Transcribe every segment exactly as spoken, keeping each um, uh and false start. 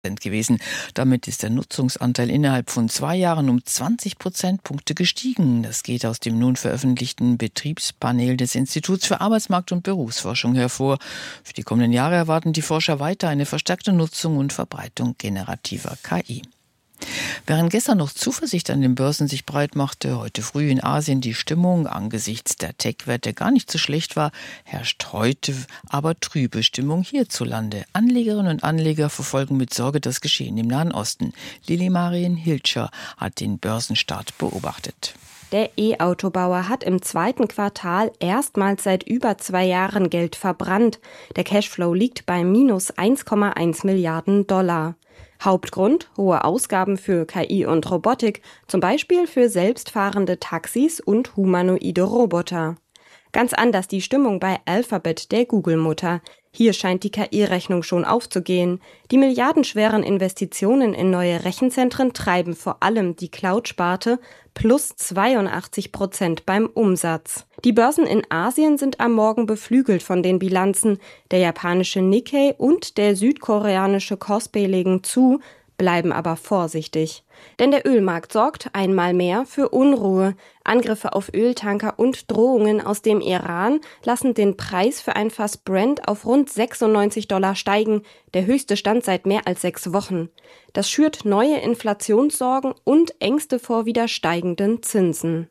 gewesen. Damit ist der Nutzungsanteil innerhalb von zwei Jahren um zwanzig Prozentpunkte gestiegen. Das geht aus dem nun veröffentlichten Betriebspanel des Instituts für Arbeitsmarkt- und Berufsforschung hervor. Für die kommenden Jahre erwarten die Forscher weiter eine verstärkte Nutzung und Verbreitung generativer K I. Während gestern noch Zuversicht an den Börsen sich breit machte, heute früh in Asien die Stimmung angesichts der Tech-Werte gar nicht so schlecht war, herrscht heute aber trübe Stimmung hierzulande. Anlegerinnen und Anleger verfolgen mit Sorge das Geschehen im Nahen Osten. Lili Marien Hilscher hat den Börsenstart beobachtet. Der E-Autobauer hat im zweiten Quartal erstmals seit über zwei Jahren Geld verbrannt. Der Cashflow liegt bei minus eins Komma eins Milliarden Dollar. Hauptgrund: hohe Ausgaben für K I und Robotik, zum Beispiel für selbstfahrende Taxis und humanoide Roboter. Ganz anders die Stimmung bei Alphabet, der Google-Mutter. Hier scheint die K I-Rechnung schon aufzugehen. Die milliardenschweren Investitionen in neue Rechenzentren treiben vor allem die Cloud-Sparte, plus zweiundachtzig Prozent beim Umsatz. Die Börsen in Asien sind am Morgen beflügelt von den Bilanzen. Der japanische Nikkei und der südkoreanische Kospi legen zu, bleiben aber vorsichtig. Denn der Ölmarkt sorgt einmal mehr für Unruhe. Angriffe auf Öltanker und Drohungen aus dem Iran lassen den Preis für ein Fass Brent auf rund sechsundneunzig Dollar steigen, der höchste Stand seit mehr als sechs Wochen. Das schürt neue Inflationssorgen und Ängste vor wieder steigenden Zinsen.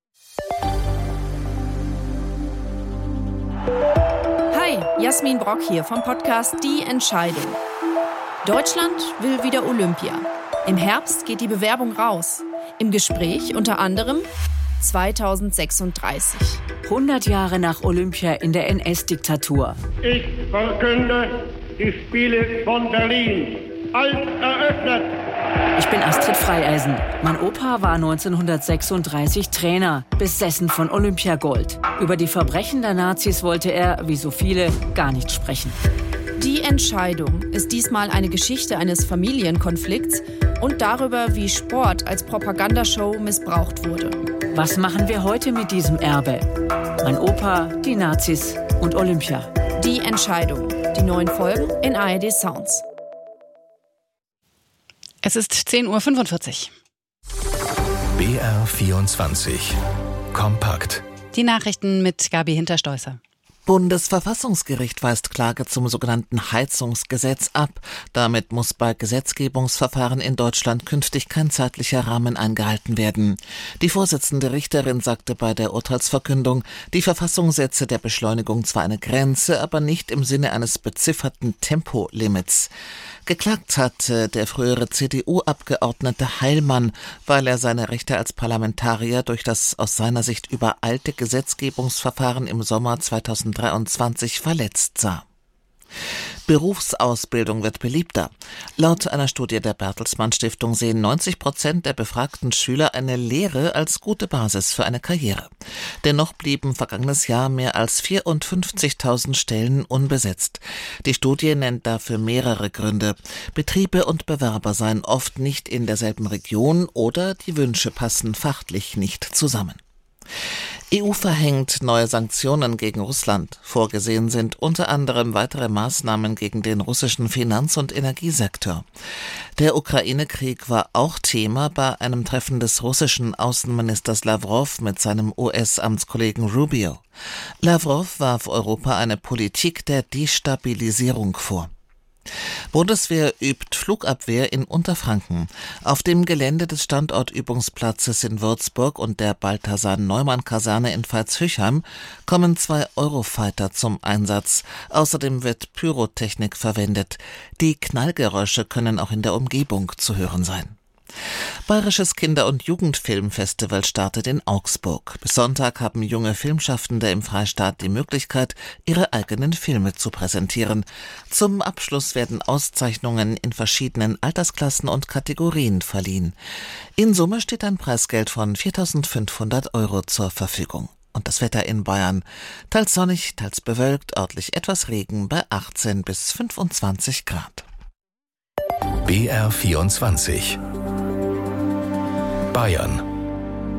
Hi, Jasmin Brock hier vom Podcast Die Entscheidung. Deutschland will wieder Olympia. Im Herbst geht die Bewerbung raus. Im Gespräch unter anderem zweitausendsechsunddreißig. hundert Jahre nach Olympia in der N S-Diktatur. Ich verkünde die Spiele von Berlin als eröffnet. Ich bin Astrid Freieisen. Mein Opa war neunzehnhundertsechsunddreißig Trainer, besessen von Olympiagold. Über die Verbrechen der Nazis wollte er, wie so viele, gar nicht sprechen. Die Entscheidung ist diesmal eine Geschichte eines Familienkonflikts und darüber, wie Sport als Propagandashow missbraucht wurde. Was machen wir heute mit diesem Erbe? Mein Opa, die Nazis und Olympia. Die Entscheidung. Die neuen Folgen in A R D Sounds. Es ist zehn Uhr fünfundvierzig. B R vierundzwanzig. Kompakt. Die Nachrichten mit Gabi Hinterstoßer. Bundesverfassungsgericht weist Klage zum sogenannten Heizungsgesetz ab. Damit muss bei Gesetzgebungsverfahren in Deutschland künftig kein zeitlicher Rahmen eingehalten werden. Die Vorsitzende Richterin sagte bei der Urteilsverkündung, die Verfassung setze der Beschleunigung zwar eine Grenze, aber nicht im Sinne eines bezifferten Tempolimits. Geklagt hatte der frühere C D U-Abgeordnete Heilmann, weil er seine Rechte als Parlamentarier durch das aus seiner Sicht übereilte Gesetzgebungsverfahren im Sommer zweitausenddreiundzwanzig verletzt sah. Berufsausbildung wird beliebter. Laut einer Studie der Bertelsmann Stiftung sehen neunzig Prozent der befragten Schüler eine Lehre als gute Basis für eine Karriere. Dennoch blieben vergangenes Jahr mehr als vierundfünfzigtausend Stellen unbesetzt. Die Studie nennt dafür mehrere Gründe. Betriebe und Bewerber seien oft nicht in derselben Region oder die Wünsche passen fachlich nicht zusammen. E U verhängt neue Sanktionen gegen Russland. Vorgesehen sind unter anderem weitere Maßnahmen gegen den russischen Finanz- und Energiesektor. Der Ukraine-Krieg war auch Thema bei einem Treffen des russischen Außenministers Lavrov mit seinem U S-Amtskollegen Rubio. Lavrov warf Europa eine Politik der Destabilisierung vor. Bundeswehr übt Flugabwehr in Unterfranken. Auf dem Gelände des Standortübungsplatzes in Würzburg und der Balthasar-Neumann-Kaserne in Veitshöchheim kommen zwei Eurofighter zum Einsatz. Außerdem wird Pyrotechnik verwendet. Die Knallgeräusche können auch in der Umgebung zu hören sein. Bayerisches Kinder- und Jugendfilmfestival startet in Augsburg. Bis Sonntag haben junge Filmschaffende im Freistaat die Möglichkeit, ihre eigenen Filme zu präsentieren. Zum Abschluss werden Auszeichnungen in verschiedenen Altersklassen und Kategorien verliehen. In Summe steht ein Preisgeld von viertausendfünfhundert Euro zur Verfügung. Und das Wetter in Bayern: teils sonnig, teils bewölkt, örtlich etwas Regen bei achtzehn bis fünfundzwanzig Grad. B R vierundzwanzig. Bayern.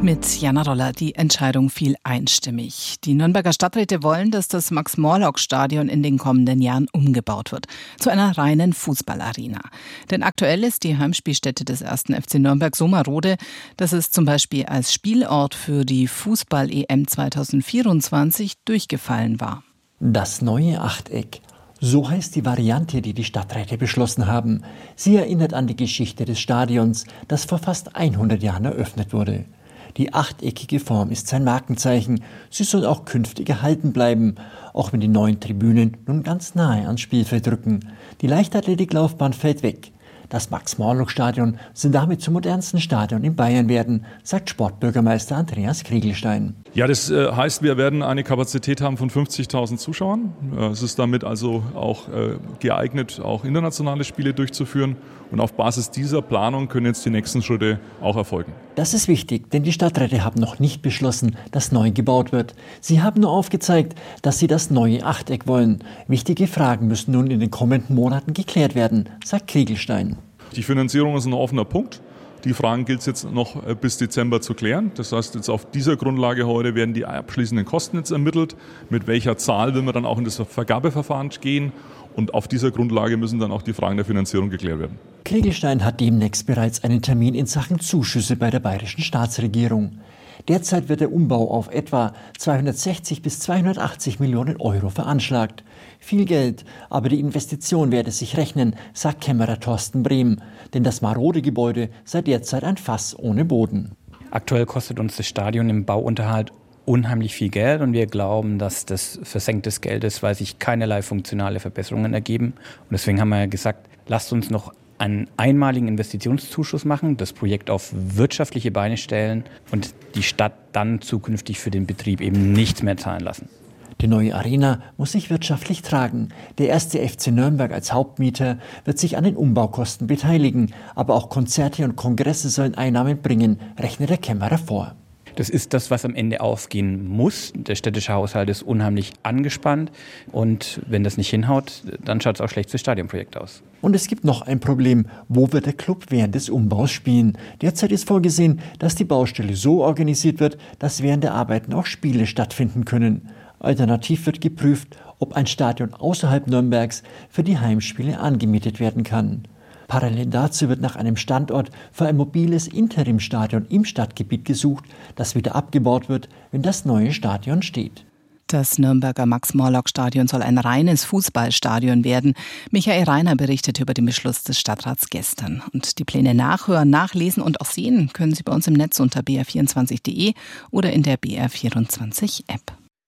Mit Jana Roller. Die Entscheidung fiel einstimmig. Die Nürnberger Stadträte wollen, dass das Max-Morlock-Stadion in den kommenden Jahren umgebaut wird. Zu einer reinen Fußballarena. Denn aktuell ist die Heimspielstätte des ersten F C Nürnberg so marode, dass es zum Beispiel als Spielort für die Fußball-E M zwanzig vierundzwanzig durchgefallen war. Das neue Achteck. So heißt die Variante, die die Stadträte beschlossen haben. Sie erinnert an die Geschichte des Stadions, das vor fast hundert Jahren eröffnet wurde. Die achteckige Form ist sein Markenzeichen. Sie soll auch künftig erhalten bleiben, auch wenn die neuen Tribünen nun ganz nahe ans Spielfeld rücken. Die Leichtathletiklaufbahn fällt weg. Das Max-Morlock-Stadion soll damit zum modernsten Stadion in Bayern werden, sagt Sportbürgermeister Andreas Kriegelstein. Ja, das äh, heißt, wir werden eine Kapazität haben von fünfzigtausend Zuschauern. Äh, es ist damit also auch äh, geeignet, auch internationale Spiele durchzuführen. Und auf Basis dieser Planung können jetzt die nächsten Schritte auch erfolgen. Das ist wichtig, denn die Stadträte haben noch nicht beschlossen, dass neu gebaut wird. Sie haben nur aufgezeigt, dass sie das neue Achteck wollen. Wichtige Fragen müssen nun in den kommenden Monaten geklärt werden, sagt Kriegelstein. Die Finanzierung ist ein offener Punkt. Die Fragen gilt es jetzt noch bis Dezember zu klären. Das heißt, jetzt auf dieser Grundlage heute werden die abschließenden Kosten jetzt ermittelt. Mit welcher Zahl will man dann auch in das Vergabeverfahren gehen? Und auf dieser Grundlage müssen dann auch die Fragen der Finanzierung geklärt werden. Kriegelstein hat demnächst bereits einen Termin in Sachen Zuschüsse bei der bayerischen Staatsregierung. Derzeit wird der Umbau auf etwa zweihundertsechzig bis zweihundertachtzig Millionen Euro veranschlagt. Viel Geld, aber die Investition werde sich rechnen, sagt Kämmerer Thorsten Brehm. Denn das marode Gebäude sei derzeit ein Fass ohne Boden. Aktuell kostet uns das Stadion im Bauunterhalt unheimlich viel Geld und wir glauben, dass das versenktes Geld ist, weil sich keinerlei funktionale Verbesserungen ergeben. Und deswegen haben wir ja gesagt, lasst uns noch einen einmaligen Investitionszuschuss machen, das Projekt auf wirtschaftliche Beine stellen und die Stadt dann zukünftig für den Betrieb eben nichts mehr zahlen lassen. Die neue Arena muss sich wirtschaftlich tragen. Der erste F C Nürnberg als Hauptmieter wird sich an den Umbaukosten beteiligen. Aber auch Konzerte und Kongresse sollen Einnahmen bringen, rechnet der Kämmerer vor. Das ist das, was am Ende aufgehen muss. Der städtische Haushalt ist unheimlich angespannt. Und wenn das nicht hinhaut, dann schaut es auch schlecht fürs Stadionprojekt aus. Und es gibt noch ein Problem. Wo wird der Club während des Umbaus spielen? Derzeit ist vorgesehen, dass die Baustelle so organisiert wird, dass während der Arbeiten auch Spiele stattfinden können. Alternativ wird geprüft, ob ein Stadion außerhalb Nürnbergs für die Heimspiele angemietet werden kann. Parallel dazu wird nach einem Standort für ein mobiles Interimstadion im Stadtgebiet gesucht, das wieder abgebaut wird, wenn das neue Stadion steht. Das Nürnberger Max-Morlock-Stadion soll ein reines Fußballstadion werden. Michael Reiner berichtet über den Beschluss des Stadtrats gestern. Und die Pläne nachhören, nachlesen und auch sehen können Sie bei uns im Netz unter b r vierundzwanzig punkt d e oder in der B R vierundzwanzig App.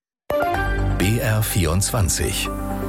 B R vierundzwanzig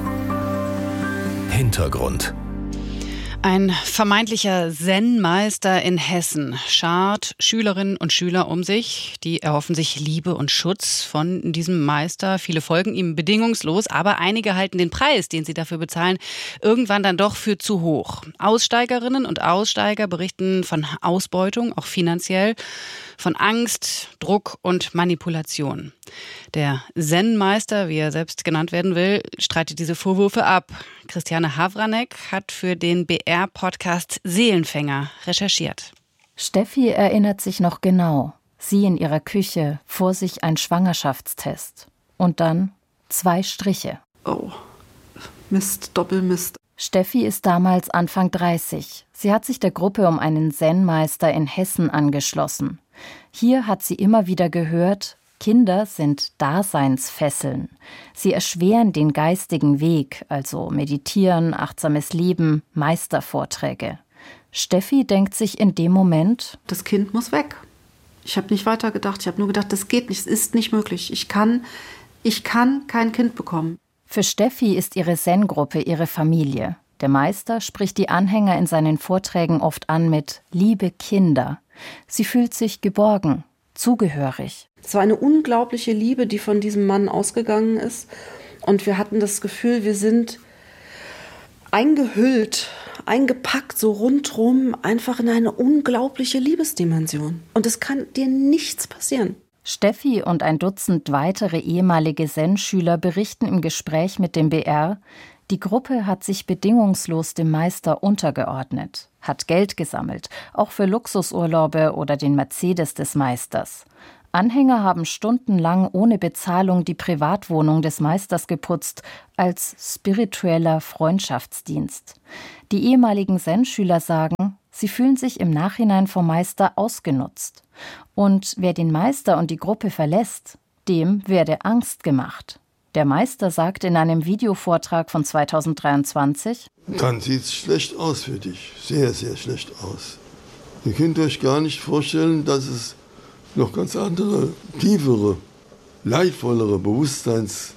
Hintergrund. Ein vermeintlicher Zen-Meister in Hessen schart Schülerinnen und Schüler um sich. Die erhoffen sich Liebe und Schutz von diesem Meister. Viele folgen ihm bedingungslos, aber einige halten den Preis, den sie dafür bezahlen, irgendwann dann doch für zu hoch. Aussteigerinnen und Aussteiger berichten von Ausbeutung, auch finanziell, von Angst, Druck und Manipulation. Der Zen-Meister, wie er selbst genannt werden will, streitet diese Vorwürfe ab. Christiane Havranek hat für den B R-Podcast Seelenfänger recherchiert. Steffi erinnert sich noch genau. Sie in ihrer Küche, vor sich ein Schwangerschaftstest. Und dann zwei Striche. Oh, Mist, Doppelmist. Steffi ist damals Anfang dreißig. Sie hat sich der Gruppe um einen Zen-Meister in Hessen angeschlossen. Hier hat sie immer wieder gehört, Kinder sind Daseinsfesseln. Sie erschweren den geistigen Weg, also Meditieren, achtsames Leben, Meistervorträge. Steffi denkt sich in dem Moment: Das Kind muss weg. Ich habe nicht weiter gedacht. Ich habe nur gedacht, das geht nicht, es ist nicht möglich. Ich kann, ich kann kein Kind bekommen. Für Steffi ist ihre Zen-Gruppe ihre Familie. Der Meister spricht die Anhänger in seinen Vorträgen oft an mit »liebe Kinder«. Sie fühlt sich geborgen, zugehörig. Es war eine unglaubliche Liebe, die von diesem Mann ausgegangen ist. Und wir hatten das Gefühl, wir sind eingehüllt, eingepackt, so rundrum, einfach in eine unglaubliche Liebesdimension. Und es kann dir nichts passieren. Steffi und ein Dutzend weitere ehemalige Zen-Schüler berichten im Gespräch mit dem B R, die Gruppe hat sich bedingungslos dem Meister untergeordnet, hat Geld gesammelt, auch für Luxusurlaube oder den Mercedes des Meisters. Anhänger haben stundenlang ohne Bezahlung die Privatwohnung des Meisters geputzt, als spiritueller Freundschaftsdienst. Die ehemaligen Zen-Schüler sagen, sie fühlen sich im Nachhinein vom Meister ausgenutzt. Und wer den Meister und die Gruppe verlässt, dem werde Angst gemacht. Der Meister sagt in einem Videovortrag von zweitausenddreiundzwanzig: Dann sieht es schlecht aus für dich, sehr, sehr schlecht aus. Ihr könnt euch gar nicht vorstellen, dass es noch ganz andere, tiefere, leidvollere Bewusstseins-,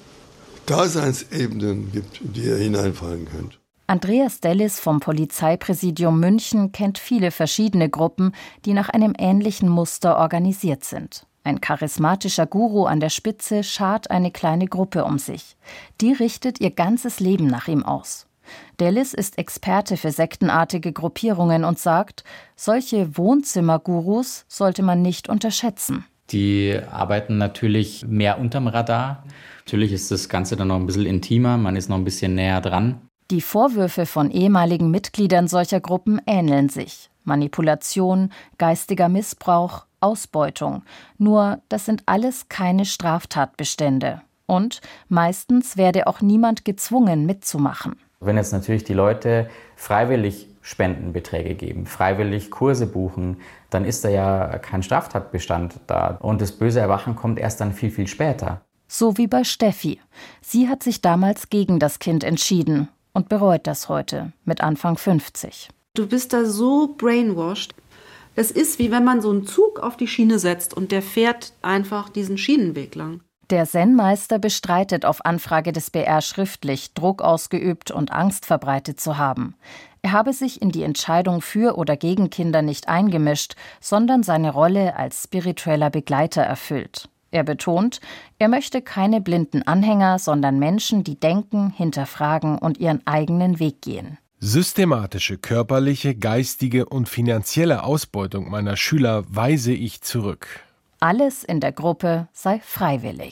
Daseinsebenen gibt, in die ihr hineinfallen könnt. Andreas Dellis vom Polizeipräsidium München kennt viele verschiedene Gruppen, die nach einem ähnlichen Muster organisiert sind. Ein charismatischer Guru an der Spitze schart eine kleine Gruppe um sich. Die richtet ihr ganzes Leben nach ihm aus. Dellis ist Experte für sektenartige Gruppierungen und sagt, solche Wohnzimmergurus sollte man nicht unterschätzen. Die arbeiten natürlich mehr unterm Radar. Natürlich ist das Ganze dann noch ein bisschen intimer, man ist noch ein bisschen näher dran. Die Vorwürfe von ehemaligen Mitgliedern solcher Gruppen ähneln sich. Manipulation, geistiger Missbrauch, Ausbeutung. Nur, das sind alles keine Straftatbestände. Und meistens werde auch niemand gezwungen, mitzumachen. Wenn jetzt natürlich die Leute freiwillig Spendenbeträge geben, freiwillig Kurse buchen, dann ist da ja kein Straftatbestand da. Und das böse Erwachen kommt erst dann viel, viel später. So wie bei Steffi. Sie hat sich damals gegen das Kind entschieden und bereut das heute, mit Anfang fünfzig. Du bist da so brainwashed. Es ist wie wenn man so einen Zug auf die Schiene setzt und der fährt einfach diesen Schienenweg lang. Der Zen-Meister bestreitet auf Anfrage des B R schriftlich, Druck ausgeübt und Angst verbreitet zu haben. Er habe sich in die Entscheidung für oder gegen Kinder nicht eingemischt, sondern seine Rolle als spiritueller Begleiter erfüllt. Er betont, er möchte keine blinden Anhänger, sondern Menschen, die denken, hinterfragen und ihren eigenen Weg gehen. Systematische körperliche, geistige und finanzielle Ausbeutung meiner Schüler weise ich zurück. Alles in der Gruppe sei freiwillig.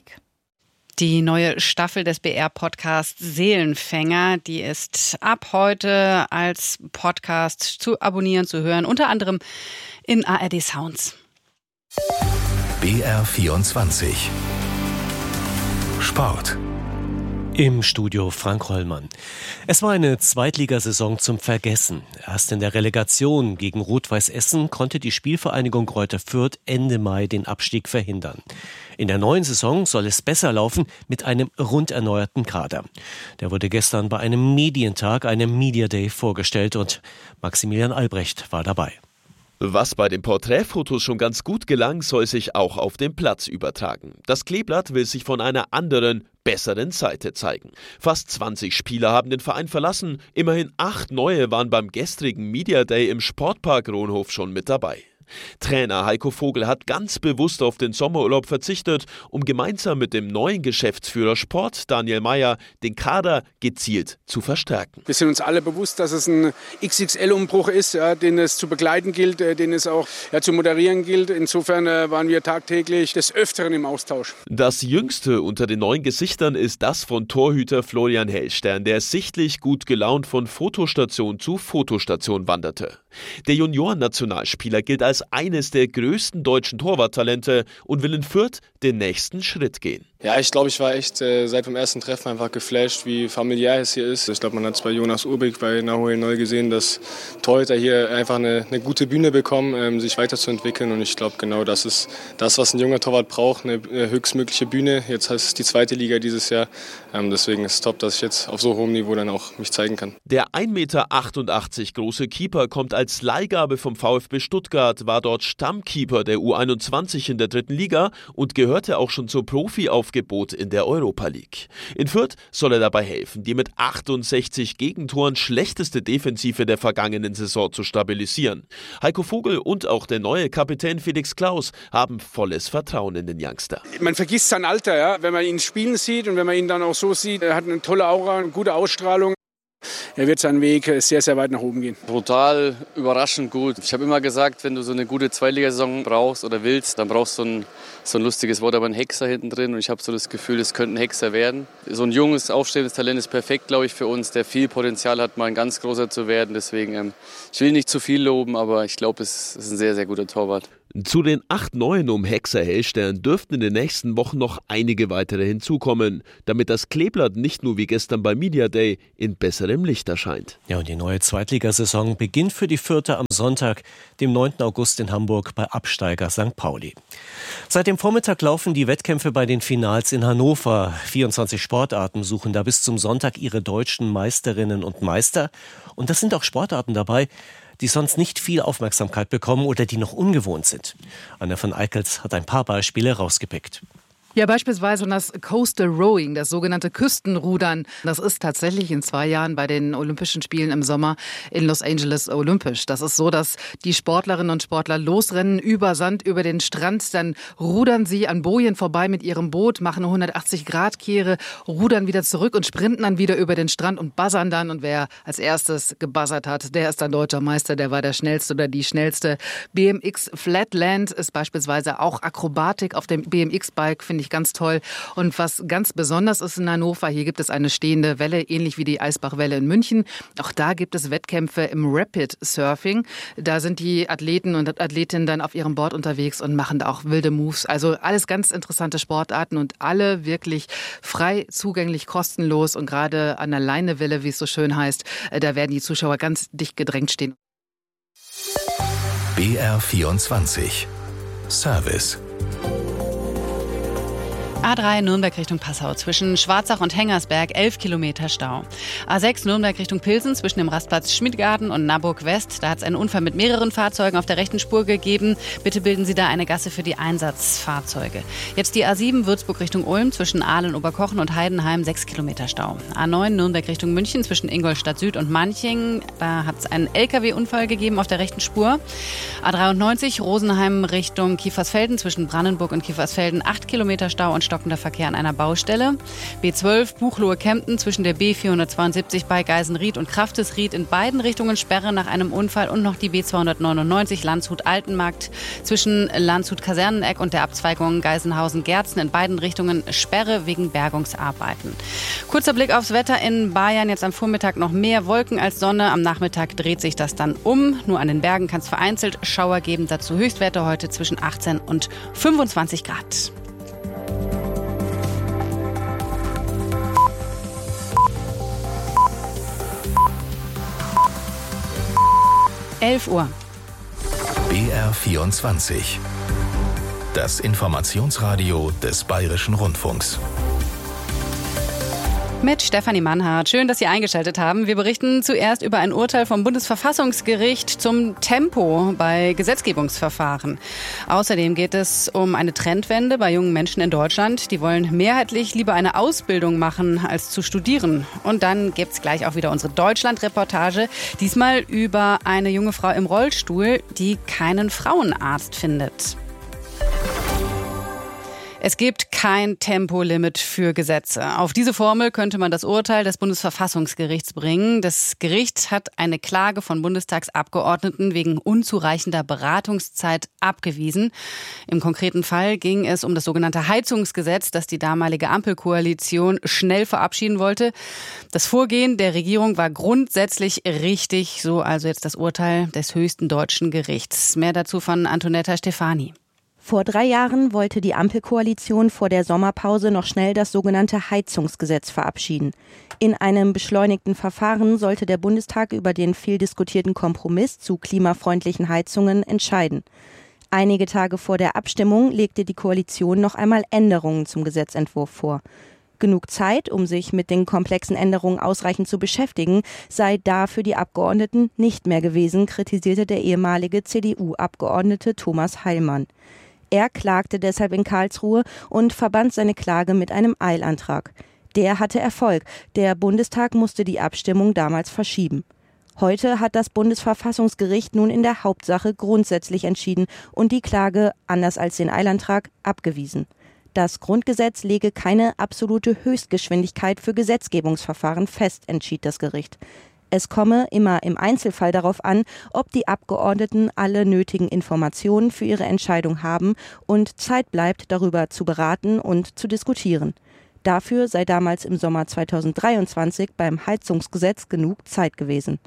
Die neue Staffel des B R-Podcasts Seelenfänger, die ist ab heute als Podcast zu abonnieren, zu hören, unter anderem in A R D Sounds. B R vierundzwanzig Sport. Im Studio Frank Hollmann. Es war eine Zweitligasaison zum Vergessen. Erst in der Relegation gegen Rot-Weiß Essen konnte die Spielvereinigung Greuther Fürth Ende Mai den Abstieg verhindern. In der neuen Saison soll es besser laufen mit einem rund erneuerten Kader. Der wurde gestern bei einem Medientag, einem Media Day, vorgestellt und Maximilian Albrecht war dabei. Was bei den Porträtfotos schon ganz gut gelang, soll sich auch auf den Platz übertragen. Das Kleeblatt will sich von einer anderen, besseren Seite zeigen. Fast zwanzig Spieler haben den Verein verlassen, immerhin acht neue waren beim gestrigen Media Day im Sportpark Ronhof schon mit dabei. Trainer Heiko Vogel hat ganz bewusst auf den Sommerurlaub verzichtet, um gemeinsam mit dem neuen Geschäftsführer Sport, Daniel Meyer, den Kader gezielt zu verstärken. Wir sind uns alle bewusst, dass es ein X X L-Umbruch ist, ja, den es zu begleiten gilt, äh, den es auch ja, zu moderieren gilt. Insofern äh, waren wir tagtäglich des Öfteren im Austausch. Das jüngste unter den neuen Gesichtern ist das von Torhüter Florian Hellstern, der sichtlich gut gelaunt von Fotostation zu Fotostation wanderte. Der Junioren-Nationalspieler gilt als eines der größten deutschen Torwarttalente und will in Fürth den nächsten Schritt gehen. Ja, ich glaube, ich war echt äh, seit dem ersten Treffen einfach geflasht, wie familiär es hier ist. Ich glaube, man hat es bei Jonas Urbig bei Nahoel neu gesehen, dass Torhüter hier einfach eine, eine gute Bühne bekommen, ähm, sich weiterzuentwickeln. Und ich glaube, genau das ist das, was ein junger Torwart braucht, eine, eine höchstmögliche Bühne. Jetzt heißt es die zweite Liga dieses Jahr. Ähm, deswegen ist es top, dass ich jetzt auf so hohem Niveau dann auch mich zeigen kann. Der ein Meter achtundachtzig große Keeper kommt als Leihgabe vom VfB Stuttgart, war dort Stammkeeper der U einundzwanzig in der dritten Liga und gehörte auch schon zum Profi-Aufgebot in der Europa League. In Fürth soll er dabei helfen, die mit achtundsechzig Gegentoren schlechteste Defensive der vergangenen Saison zu stabilisieren. Heiko Vogel und auch der neue Kapitän Felix Klaus haben volles Vertrauen in den Youngster. Man vergisst sein Alter, ja? Wenn man ihn spielen sieht und wenn man ihn dann auch so sieht, er hat eine tolle Aura, eine gute Ausstrahlung. Er wird seinen Weg sehr, sehr weit nach oben gehen. Brutal, überraschend gut. Ich habe immer gesagt, wenn du so eine gute Zweitligasaison brauchst oder willst, dann brauchst du so ein, so ein lustiges Wort, aber ein Hexer hinten drin. Und ich habe so das Gefühl, es könnte ein Hexer werden. So ein junges, aufstrebendes Talent ist perfekt, glaube ich, für uns, der viel Potenzial hat, mal ein ganz großer zu werden. Deswegen, ähm, ich will nicht zu viel loben, aber ich glaube, es ist ein sehr, sehr guter Torwart. Zu den acht Neuen um Hexer Hellstern dürften in den nächsten Wochen noch einige weitere hinzukommen, damit das Kleeblatt nicht nur wie gestern beim Media Day in besserem Licht erscheint. Ja, und die neue Zweitligasaison beginnt für die Vierte am Sonntag, dem neunten August in Hamburg bei Absteiger Sankt Pauli. Seit dem Vormittag laufen die Wettkämpfe bei den Finals in Hannover. vierundzwanzig Sportarten suchen da bis zum Sonntag ihre deutschen Meisterinnen und Meister. Und das sind auch Sportarten dabei, die sonst nicht viel Aufmerksamkeit bekommen oder die noch ungewohnt sind. Anna von Eickels hat ein paar Beispiele rausgepickt. Ja, beispielsweise das Coastal Rowing, das sogenannte Küstenrudern. Das ist tatsächlich in zwei Jahren bei den Olympischen Spielen im Sommer in Los Angeles olympisch. Das ist so, dass die Sportlerinnen und Sportler losrennen über Sand, über den Strand. Dann rudern sie an Bojen vorbei mit ihrem Boot, machen eine hundertachtzig-Grad-Kehre, rudern wieder zurück und sprinten dann wieder über den Strand und buzzern dann. Und wer als erstes gebuzzert hat, der ist dann deutscher Meister, der war der Schnellste oder die Schnellste. B M X Flatland ist beispielsweise auch Akrobatik auf dem B M X-Bike, finde ich ganz toll. Und was ganz besonders ist in Hannover, hier gibt es eine stehende Welle, ähnlich wie die Eisbachwelle in München. Auch da gibt es Wettkämpfe im Rapid Surfing. Da sind die Athleten und Athletinnen dann auf ihrem Board unterwegs und machen da auch wilde Moves. Also alles ganz interessante Sportarten und alle wirklich frei zugänglich, kostenlos. Und gerade an der Leinewelle, wie es so schön heißt, da werden die Zuschauer ganz dicht gedrängt stehen. B R vierundzwanzig Service. A drei Nürnberg Richtung Passau. Zwischen Schwarzach und Hengersberg elf Kilometer Stau. A sechs Nürnberg Richtung Pilsen zwischen dem Rastplatz Schmidgarten und Naburg West. Da hat es einen Unfall mit mehreren Fahrzeugen auf der rechten Spur gegeben. Bitte bilden Sie da eine Gasse für die Einsatzfahrzeuge. Jetzt die A sieben Würzburg Richtung Ulm zwischen Aalen, Oberkochen und Heidenheim sechs Kilometer Stau. A neun Nürnberg Richtung München zwischen Ingolstadt Süd und Manching. Da hat es einen L K W-Unfall gegeben auf der rechten Spur. A dreiundneunzig Rosenheim Richtung Kiefersfelden zwischen Brandenburg und Kiefersfelden acht Kilometer Stau und stockender Verkehr an einer Baustelle. B zwölf Buchloe-Kempten zwischen der B vierhundertzweiundsiebzig bei Geisenried und Kraftesried in beiden Richtungen Sperre nach einem Unfall und noch die B zweihundertneunundneunzig Landshut-Altenmarkt zwischen Landshut-Kaserneneck und der Abzweigung Geisenhausen-Gerzen in beiden Richtungen Sperre wegen Bergungsarbeiten. Kurzer Blick aufs Wetter in Bayern. Jetzt am Vormittag noch mehr Wolken als Sonne. Am Nachmittag dreht sich das dann um. Nur an den Bergen kann es vereinzelt Schauer geben. Dazu Höchstwerte heute zwischen achtzehn und fünfundzwanzig Grad. elf Uhr. B R vierundzwanzig. Das Informationsradio des Bayerischen Rundfunks. Mit Stefanie Mannhardt. Schön, dass Sie eingeschaltet haben. Wir berichten zuerst über ein Urteil vom Bundesverfassungsgericht zum Tempo bei Gesetzgebungsverfahren. Außerdem geht es um eine Trendwende bei jungen Menschen in Deutschland. Die wollen mehrheitlich lieber eine Ausbildung machen, als zu studieren. Und dann gibt es gleich auch wieder unsere Deutschland-Reportage. Diesmal über eine junge Frau im Rollstuhl, die keinen Frauenarzt findet. Es gibt kein Tempolimit für Gesetze. Auf diese Formel könnte man das Urteil des Bundesverfassungsgerichts bringen. Das Gericht hat eine Klage von Bundestagsabgeordneten wegen unzureichender Beratungszeit abgewiesen. Im konkreten Fall ging es um das sogenannte Heizungsgesetz, das die damalige Ampelkoalition schnell verabschieden wollte. Das Vorgehen der Regierung war grundsätzlich richtig, so also jetzt das Urteil des höchsten deutschen Gerichts. Mehr dazu von Antonetta Stefani. Vor drei Jahren wollte die Ampelkoalition vor der Sommerpause noch schnell das sogenannte Heizungsgesetz verabschieden. In einem beschleunigten Verfahren sollte der Bundestag über den viel diskutierten Kompromiss zu klimafreundlichen Heizungen entscheiden. Einige Tage vor der Abstimmung legte die Koalition noch einmal Änderungen zum Gesetzentwurf vor. Genug Zeit, um sich mit den komplexen Änderungen ausreichend zu beschäftigen, sei da für die Abgeordneten nicht mehr gewesen, kritisierte der ehemalige C D U-Abgeordnete Thomas Heilmann. Er klagte deshalb in Karlsruhe und verband seine Klage mit einem Eilantrag. Der hatte Erfolg. Der Bundestag musste die Abstimmung damals verschieben. Heute hat das Bundesverfassungsgericht nun in der Hauptsache grundsätzlich entschieden und die Klage, anders als den Eilantrag, abgewiesen. Das Grundgesetz lege keine absolute Höchstgeschwindigkeit für Gesetzgebungsverfahren fest, entschied das Gericht. Es komme immer im Einzelfall darauf an, ob die Abgeordneten alle nötigen Informationen für ihre Entscheidung haben und Zeit bleibt, darüber zu beraten und zu diskutieren. Dafür sei damals im Sommer zweitausenddreiundzwanzig beim Heizungsgesetz genug Zeit gewesen.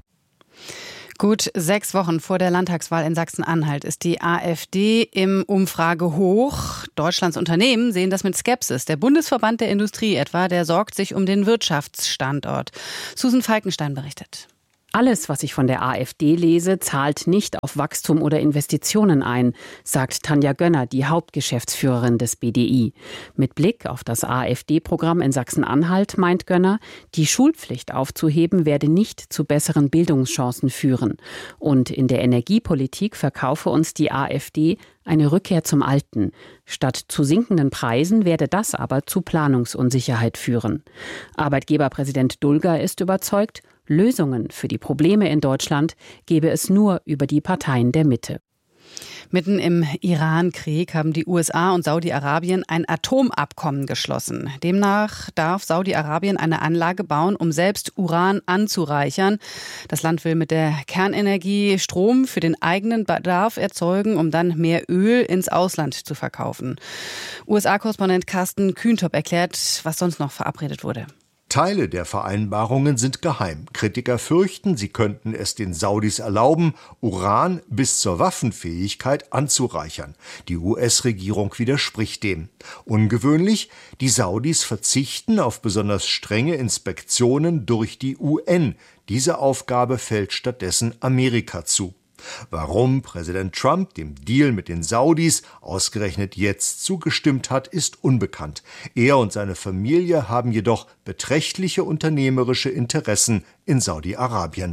Gut sechs Wochen vor der Landtagswahl in Sachsen-Anhalt ist die AfD im Umfragehoch. Deutschlands Unternehmen sehen das mit Skepsis. Der Bundesverband der Industrie etwa, der sorgt sich um den Wirtschaftsstandort. Susan Falkenstein berichtet. Alles, was ich von der AfD lese, zahlt nicht auf Wachstum oder Investitionen ein, sagt Tanja Gönner, die Hauptgeschäftsführerin des B D I. Mit Blick auf das AfD-Programm in Sachsen-Anhalt meint Gönner, die Schulpflicht aufzuheben werde nicht zu besseren Bildungschancen führen. Und in der Energiepolitik verkaufe uns die AfD eine Rückkehr zum Alten. Statt zu sinkenden Preisen werde das aber zu Planungsunsicherheit führen. Arbeitgeberpräsident Dulger ist überzeugt, Lösungen für die Probleme in Deutschland gebe es nur über die Parteien der Mitte. Mitten im Iran-Krieg haben die U S A und Saudi-Arabien ein Atomabkommen geschlossen. Demnach darf Saudi-Arabien eine Anlage bauen, um selbst Uran anzureichern. Das Land will mit der Kernenergie Strom für den eigenen Bedarf erzeugen, um dann mehr Öl ins Ausland zu verkaufen. U S A-Korrespondent Carsten Kühntop erklärt, was sonst noch verabredet wurde. Teile der Vereinbarungen sind geheim. Kritiker fürchten, sie könnten es den Saudis erlauben, Uran bis zur Waffenfähigkeit anzureichern. Die U S-Regierung widerspricht dem. Ungewöhnlich, die Saudis verzichten auf besonders strenge Inspektionen durch die U N. Diese Aufgabe fällt stattdessen Amerika zu. Warum Präsident Trump dem Deal mit den Saudis ausgerechnet jetzt zugestimmt hat, ist unbekannt. Er und seine Familie haben jedoch beträchtliche unternehmerische Interessen in Saudi-Arabien.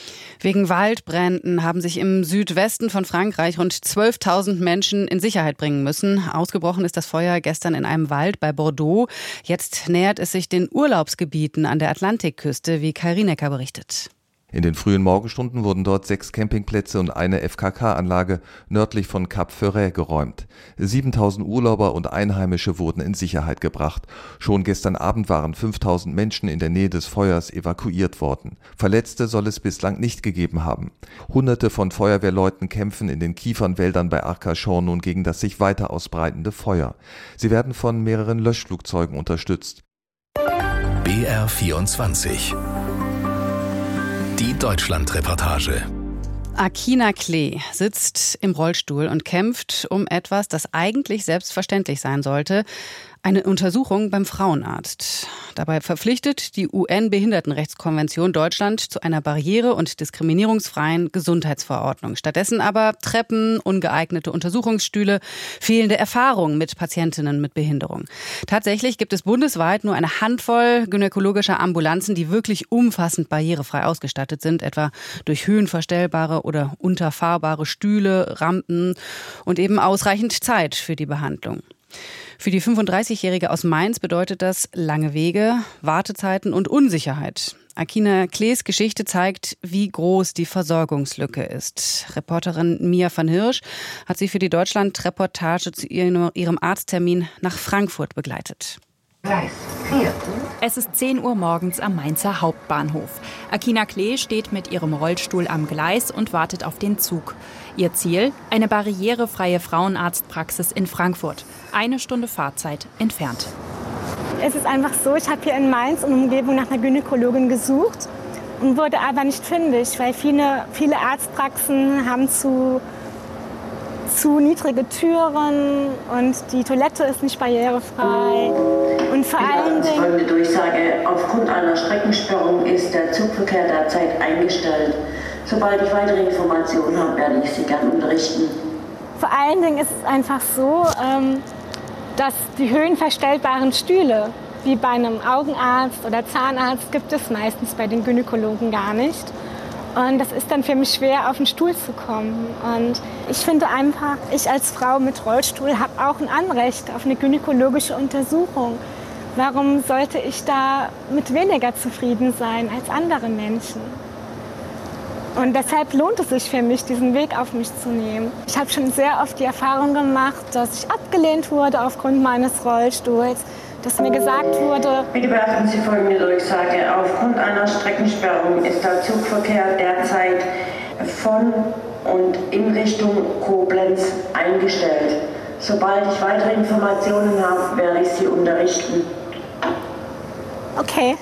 Wegen Waldbränden haben sich im Südwesten von Frankreich rund zwölftausend Menschen in Sicherheit bringen müssen. Ausgebrochen ist das Feuer gestern in einem Wald bei Bordeaux. Jetzt nähert es sich den Urlaubsgebieten an der Atlantikküste, wie Kai Rienecker berichtet. In den frühen Morgenstunden wurden dort sechs Campingplätze und eine F K K-Anlage nördlich von Cap Ferret geräumt. siebentausend Urlauber und Einheimische wurden in Sicherheit gebracht. Schon gestern Abend waren fünftausend Menschen in der Nähe des Feuers evakuiert worden. Verletzte soll es bislang nicht gegeben haben. Hunderte von Feuerwehrleuten kämpfen in den Kiefernwäldern bei Arcachon nun gegen das sich weiter ausbreitende Feuer. Sie werden von mehreren Löschflugzeugen unterstützt. B R vierundzwanzig. Die Deutschland-Reportage. Akina Klee sitzt im Rollstuhl und kämpft um etwas, das eigentlich selbstverständlich sein sollte. Eine Untersuchung beim Frauenarzt. Dabei verpflichtet die U N-Behindertenrechtskonvention Deutschland zu einer barriere- und diskriminierungsfreien Gesundheitsverordnung. Stattdessen aber Treppen, ungeeignete Untersuchungsstühle, fehlende Erfahrung mit Patientinnen mit Behinderung. Tatsächlich gibt es bundesweit nur eine Handvoll gynäkologischer Ambulanzen, die wirklich umfassend barrierefrei ausgestattet sind, etwa durch höhenverstellbare oder unterfahrbare Stühle, Rampen und eben ausreichend Zeit für die Behandlung. Für die fünfunddreißigjährige aus Mainz bedeutet das lange Wege, Wartezeiten und Unsicherheit. Akina Klees Geschichte zeigt, wie groß die Versorgungslücke ist. Reporterin Mia van Hirsch hat sie für die Deutschland-Reportage zu ihrem Arzttermin nach Frankfurt begleitet. Es ist zehn Uhr morgens am Mainzer Hauptbahnhof. Akina Klee steht mit ihrem Rollstuhl am Gleis und wartet auf den Zug. Ihr Ziel? Eine barrierefreie Frauenarztpraxis in Frankfurt. Eine Stunde Fahrzeit entfernt. Es ist einfach so, ich habe hier in Mainz und Umgebung nach einer Gynäkologin gesucht und wurde aber nicht fündig, weil viele, viele Arztpraxen haben zu, zu niedrige Türen und die Toilette ist nicht barrierefrei. Und vor allen Dingen folgende Durchsage: Aufgrund einer Streckensperrung ist der Zugverkehr derzeit eingestellt. Sobald ich weitere Informationen habe, werde ich Sie gerne unterrichten. Vor allen Dingen ist es einfach so, dass die höhenverstellbaren Stühle, wie bei einem Augenarzt oder Zahnarzt, gibt es meistens bei den Gynäkologen gar nicht. Und das ist dann für mich schwer, auf den Stuhl zu kommen. Und ich finde einfach, ich als Frau mit Rollstuhl habe auch ein Anrecht auf eine gynäkologische Untersuchung. Warum sollte ich da mit weniger zufrieden sein als andere Menschen? Und deshalb lohnt es sich für mich, diesen Weg auf mich zu nehmen. Ich habe schon sehr oft die Erfahrung gemacht, dass ich abgelehnt wurde aufgrund meines Rollstuhls, dass mir gesagt wurde: Bitte beachten Sie folgende Durchsage. Aufgrund einer Streckensperrung ist der Zugverkehr derzeit von und in Richtung Koblenz eingestellt. Sobald ich weitere Informationen habe, werde ich Sie unterrichten. Okay.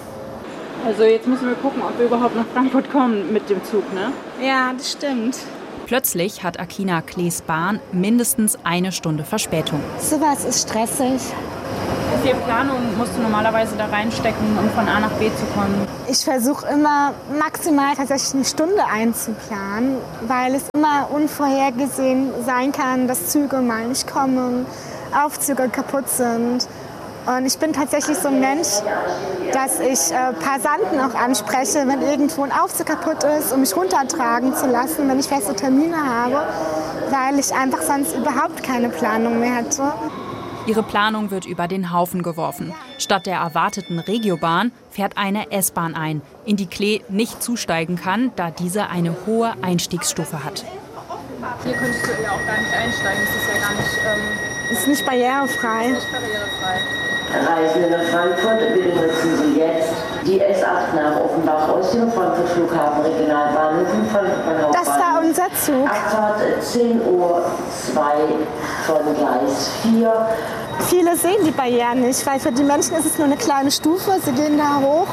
Also jetzt müssen wir gucken, ob wir überhaupt nach Frankfurt kommen mit dem Zug, ne? Ja, das stimmt. Plötzlich hat Akina Klees Bahn mindestens eine Stunde Verspätung. Sowas ist stressig. Wie viel Planung musst du normalerweise da reinstecken, um von A nach B zu kommen? Ich versuche immer maximal tatsächlich eine Stunde einzuplanen, weil es immer unvorhergesehen sein kann, dass Züge mal nicht kommen, Aufzüge kaputt sind. Und ich bin tatsächlich so ein Mensch, dass ich äh, Passanten auch anspreche, wenn irgendwo ein Aufzug kaputt ist, um mich runtertragen zu lassen, wenn ich feste Termine habe, weil ich einfach sonst überhaupt keine Planung mehr hätte. Ihre Planung wird über den Haufen geworfen. Statt der erwarteten Regiobahn fährt eine S-Bahn ein, in die Klee nicht zusteigen kann, da diese eine hohe Einstiegsstufe hat. Hier könntest du ja auch gar nicht einsteigen, das ist ja gar nicht... Ähm, ist nicht barrierefrei. Ist nicht barrierefrei. Reisende nach Frankfurt, bitte nutzen Sie jetzt die S acht nach Offenbach aus dem Frankfurt Flughafen Regionalbahnhof in Frankfurt Hauptbahnhof. Das war unser Zug. Abfahrt zehn Uhr zwei von Gleis vier. Viele sehen die Barrieren nicht, weil für die Menschen ist es nur eine kleine Stufe. Sie gehen da hoch.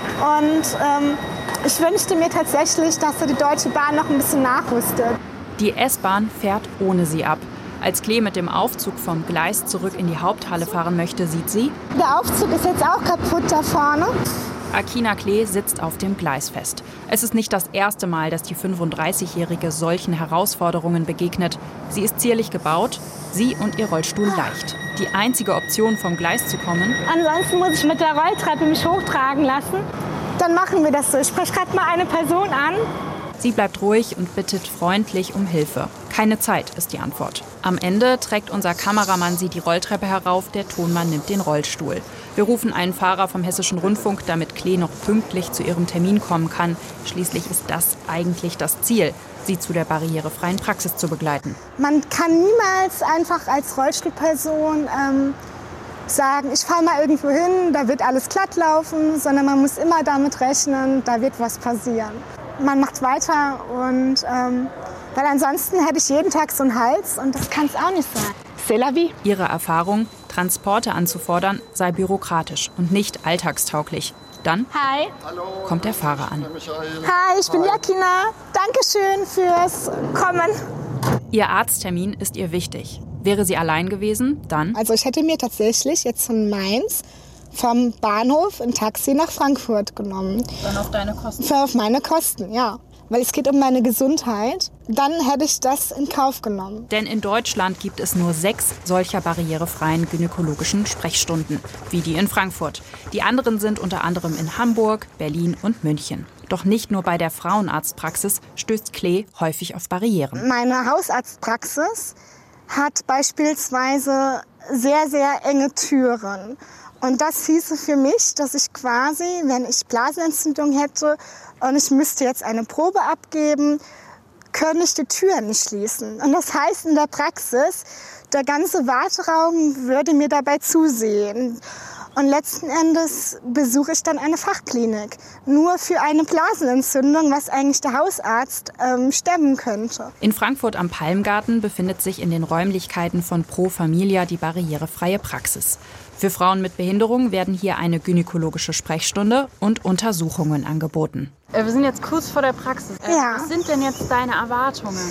Und ähm, ich wünschte mir tatsächlich, dass die Deutsche Bahn noch ein bisschen nachrüstet. Die S-Bahn fährt ohne sie ab. Als Klee mit dem Aufzug vom Gleis zurück in die Haupthalle fahren möchte, sieht sie: Der Aufzug ist jetzt auch kaputt da vorne. Akina Klee sitzt auf dem Gleis fest. Es ist nicht das erste Mal, dass die fünfunddreißigjährige solchen Herausforderungen begegnet. Sie ist zierlich gebaut, sie und ihr Rollstuhl leicht. Die einzige Option, vom Gleis zu kommen: Ansonsten muss ich mit der Rolltreppe mich hochtragen lassen. Dann machen wir das so. Ich spreche gerade mal eine Person an. Sie bleibt ruhig und bittet freundlich um Hilfe. Keine Zeit ist die Antwort. Am Ende trägt unser Kameramann sie die Rolltreppe herauf, der Tonmann nimmt den Rollstuhl. Wir rufen einen Fahrer vom Hessischen Rundfunk, damit Klee noch pünktlich zu ihrem Termin kommen kann. Schließlich ist das eigentlich das Ziel, sie zu der barrierefreien Praxis zu begleiten. Man kann niemals einfach als Rollstuhlperson ähm, sagen, ich fahre mal irgendwo hin, da wird alles glatt laufen, sondern man muss immer damit rechnen, da wird was passieren. Man macht weiter und ähm, weil ansonsten hätte ich jeden Tag so einen Hals und das kann es auch nicht sein. C'est la vie. Ihre Erfahrung, Transporte anzufordern, sei bürokratisch und nicht alltagstauglich. Dann Hi. kommt der Fahrer an. Hi, ich bin Akina. Dankeschön fürs Kommen. Ihr Arzttermin ist ihr wichtig. Wäre sie allein gewesen, dann? Also ich hätte mir tatsächlich jetzt von Mainz vom Bahnhof ein Taxi nach Frankfurt genommen. Dann auf deine Kosten? Für auf meine Kosten, ja. Weil es geht um meine Gesundheit. Dann hätte ich das in Kauf genommen. Denn in Deutschland gibt es nur sechs solcher barrierefreien gynäkologischen Sprechstunden, wie die in Frankfurt. Die anderen sind unter anderem in Hamburg, Berlin und München. Doch nicht nur bei der Frauenarztpraxis stößt Klee häufig auf Barrieren. Meine Hausarztpraxis hat beispielsweise sehr, sehr enge Türen. Und das hieße für mich, dass ich quasi, wenn ich Blasenentzündung hätte und ich müsste jetzt eine Probe abgeben, könnte ich die Tür nicht schließen. Und das heißt in der Praxis, der ganze Warteraum würde mir dabei zusehen. Und letzten Endes besuche ich dann eine Fachklinik. Nur für eine Blasenentzündung, was eigentlich der Hausarzt ähm, stemmen könnte. In Frankfurt am Palmgarten befindet sich in den Räumlichkeiten von Pro Familia die barrierefreie Praxis. Für Frauen mit Behinderung werden hier eine gynäkologische Sprechstunde und Untersuchungen angeboten. Wir sind jetzt kurz vor der Praxis. Ja. Was sind denn jetzt deine Erwartungen?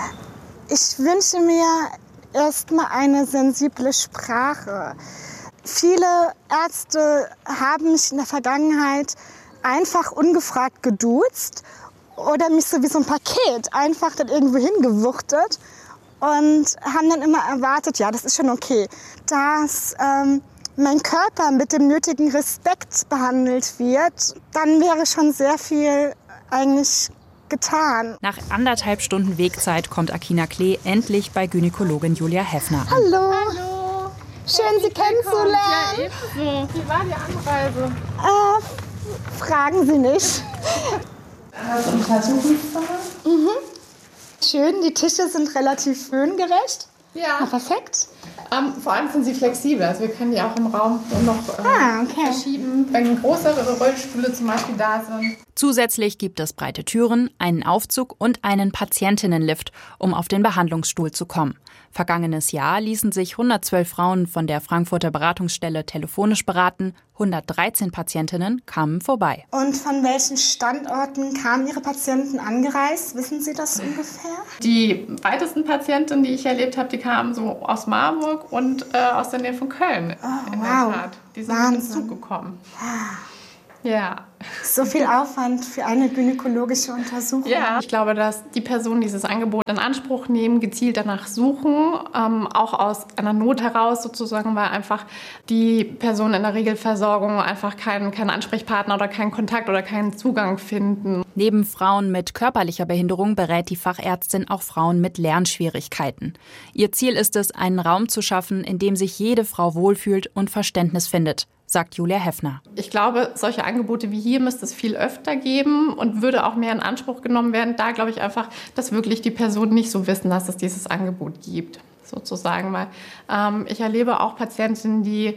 Ich wünsche mir erstmal eine sensible Sprache. Viele Ärzte haben mich in der Vergangenheit einfach ungefragt geduzt oder mich so wie so ein Paket einfach dann irgendwo hingewuchtet und haben dann immer erwartet, ja, das ist schon okay, dass ähm, mein Körper mit dem nötigen Respekt behandelt wird, dann wäre schon sehr viel eigentlich getan. Nach anderthalb Stunden Wegzeit kommt Akina Klee endlich bei Gynäkologin Julia Heffner an. Hallo. Hallo. Schön, Sie kennenzulernen. Ja, ebenso. Wie war die Anreise? Äh, fragen Sie nicht. Das Untersuchungszimmer. Mhm. Schön, die Tische sind relativ höhengerecht. Ja. Ja, perfekt. Ähm, vor allem sind sie flexibel, also wir können die auch im Raum noch ähm, ah, okay. verschieben, wenn größere Rollstühle zum Beispiel da sind. Zusätzlich gibt es breite Türen, einen Aufzug und einen Patientinnenlift, um auf den Behandlungsstuhl zu kommen. Vergangenes Jahr ließen sich hundertzwölf Frauen von der Frankfurter Beratungsstelle telefonisch beraten, hundertdreizehn Patientinnen kamen vorbei. Und von welchen Standorten kamen Ihre Patienten angereist? Wissen Sie das ungefähr? Die weitesten Patientinnen, die ich erlebt habe, die kamen so aus Marburg und äh, aus der Nähe von Köln. Oh, in wow. der Tat. Die sind mit dem Zug gekommen. Ja. So viel Aufwand für eine gynäkologische Untersuchung. Ja, ich glaube, dass die Personen dieses Angebot in Anspruch nehmen, gezielt danach suchen, ähm, auch aus einer Not heraus sozusagen, weil einfach die Personen in der Regelversorgung einfach keinen, keinen Ansprechpartner oder keinen Kontakt oder keinen Zugang finden. Neben Frauen mit körperlicher Behinderung berät die Fachärztin auch Frauen mit Lernschwierigkeiten. Ihr Ziel ist es, einen Raum zu schaffen, in dem sich jede Frau wohlfühlt und Verständnis findet, sagt Julia Heffner. Ich glaube, solche Angebote wie hier müsste es viel öfter geben und würde auch mehr in Anspruch genommen werden. Da glaube ich einfach, dass wirklich die Personen nicht so wissen, dass es dieses Angebot gibt, sozusagen. Weil ähm, ich erlebe auch Patientinnen, die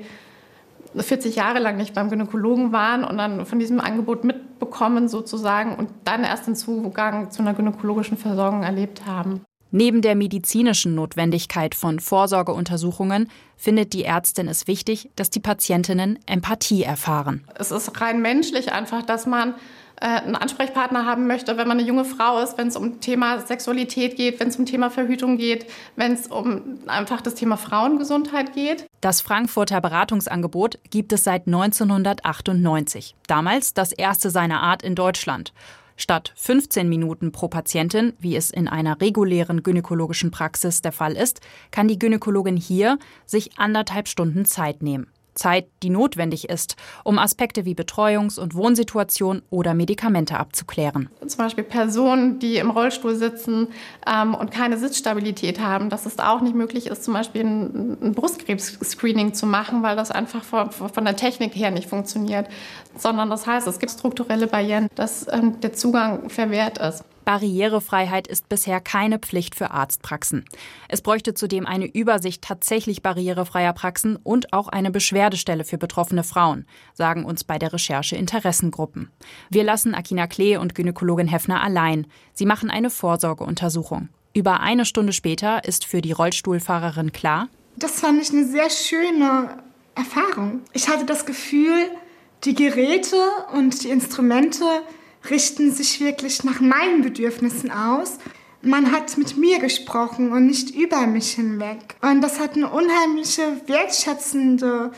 vierzig Jahre lang nicht beim Gynäkologen waren und dann von diesem Angebot mitbekommen sozusagen und dann erst den Zugang zu einer gynäkologischen Versorgung erlebt haben. Neben der medizinischen Notwendigkeit von Vorsorgeuntersuchungen findet die Ärztin es wichtig, dass die Patientinnen Empathie erfahren. Es ist rein menschlich einfach, dass man äh, einen Ansprechpartner haben möchte, wenn man eine junge Frau ist, wenn es um Thema Sexualität geht, wenn es um Thema Verhütung geht, wenn es um einfach das Thema Frauengesundheit geht. Das Frankfurter Beratungsangebot gibt es seit neunzehnhundertachtundneunzig. Damals das erste seiner Art in Deutschland. Statt fünfzehn Minuten pro Patientin, wie es in einer regulären gynäkologischen Praxis der Fall ist, kann die Gynäkologin hier sich anderthalb Stunden Zeit nehmen. Zeit, die notwendig ist, um Aspekte wie Betreuungs- und Wohnsituation oder Medikamente abzuklären. Zum Beispiel Personen, die im Rollstuhl sitzen ähm, und keine Sitzstabilität haben, dass es auch nicht möglich ist, zum Beispiel ein, ein Brustkrebs-Screening zu machen, weil das einfach von, von der Technik her nicht funktioniert. Sondern das heißt, es gibt strukturelle Barrieren, dass ähm, der Zugang verwehrt ist. Barrierefreiheit ist bisher keine Pflicht für Arztpraxen. Es bräuchte zudem eine Übersicht tatsächlich barrierefreier Praxen und auch eine Beschwerdestelle für betroffene Frauen, sagen uns bei der Recherche Interessengruppen. Wir lassen Akina Klee und Gynäkologin Heffner allein. Sie machen eine Vorsorgeuntersuchung. Über eine Stunde später ist für die Rollstuhlfahrerin klar: Das fand ich eine sehr schöne Erfahrung. Ich hatte das Gefühl, die Geräte und die Instrumente richten sich wirklich nach meinen Bedürfnissen aus. Man hat mit mir gesprochen und nicht über mich hinweg. Und das hat eine unheimliche, wertschätzende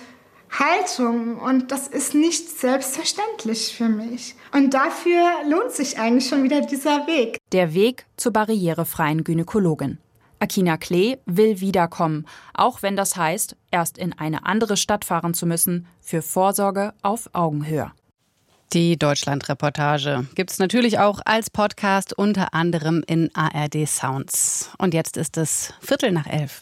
Haltung. Und das ist nicht selbstverständlich für mich. Und dafür lohnt sich eigentlich schon wieder dieser Weg. Der Weg zur barrierefreien Gynäkologin. Akina Klee will wiederkommen, auch wenn das heißt, erst in eine andere Stadt fahren zu müssen, für Vorsorge auf Augenhöhe. Die Deutschland-Reportage gibt es natürlich auch als Podcast, unter anderem in A R D Sounds. Und jetzt ist es Viertel nach elf.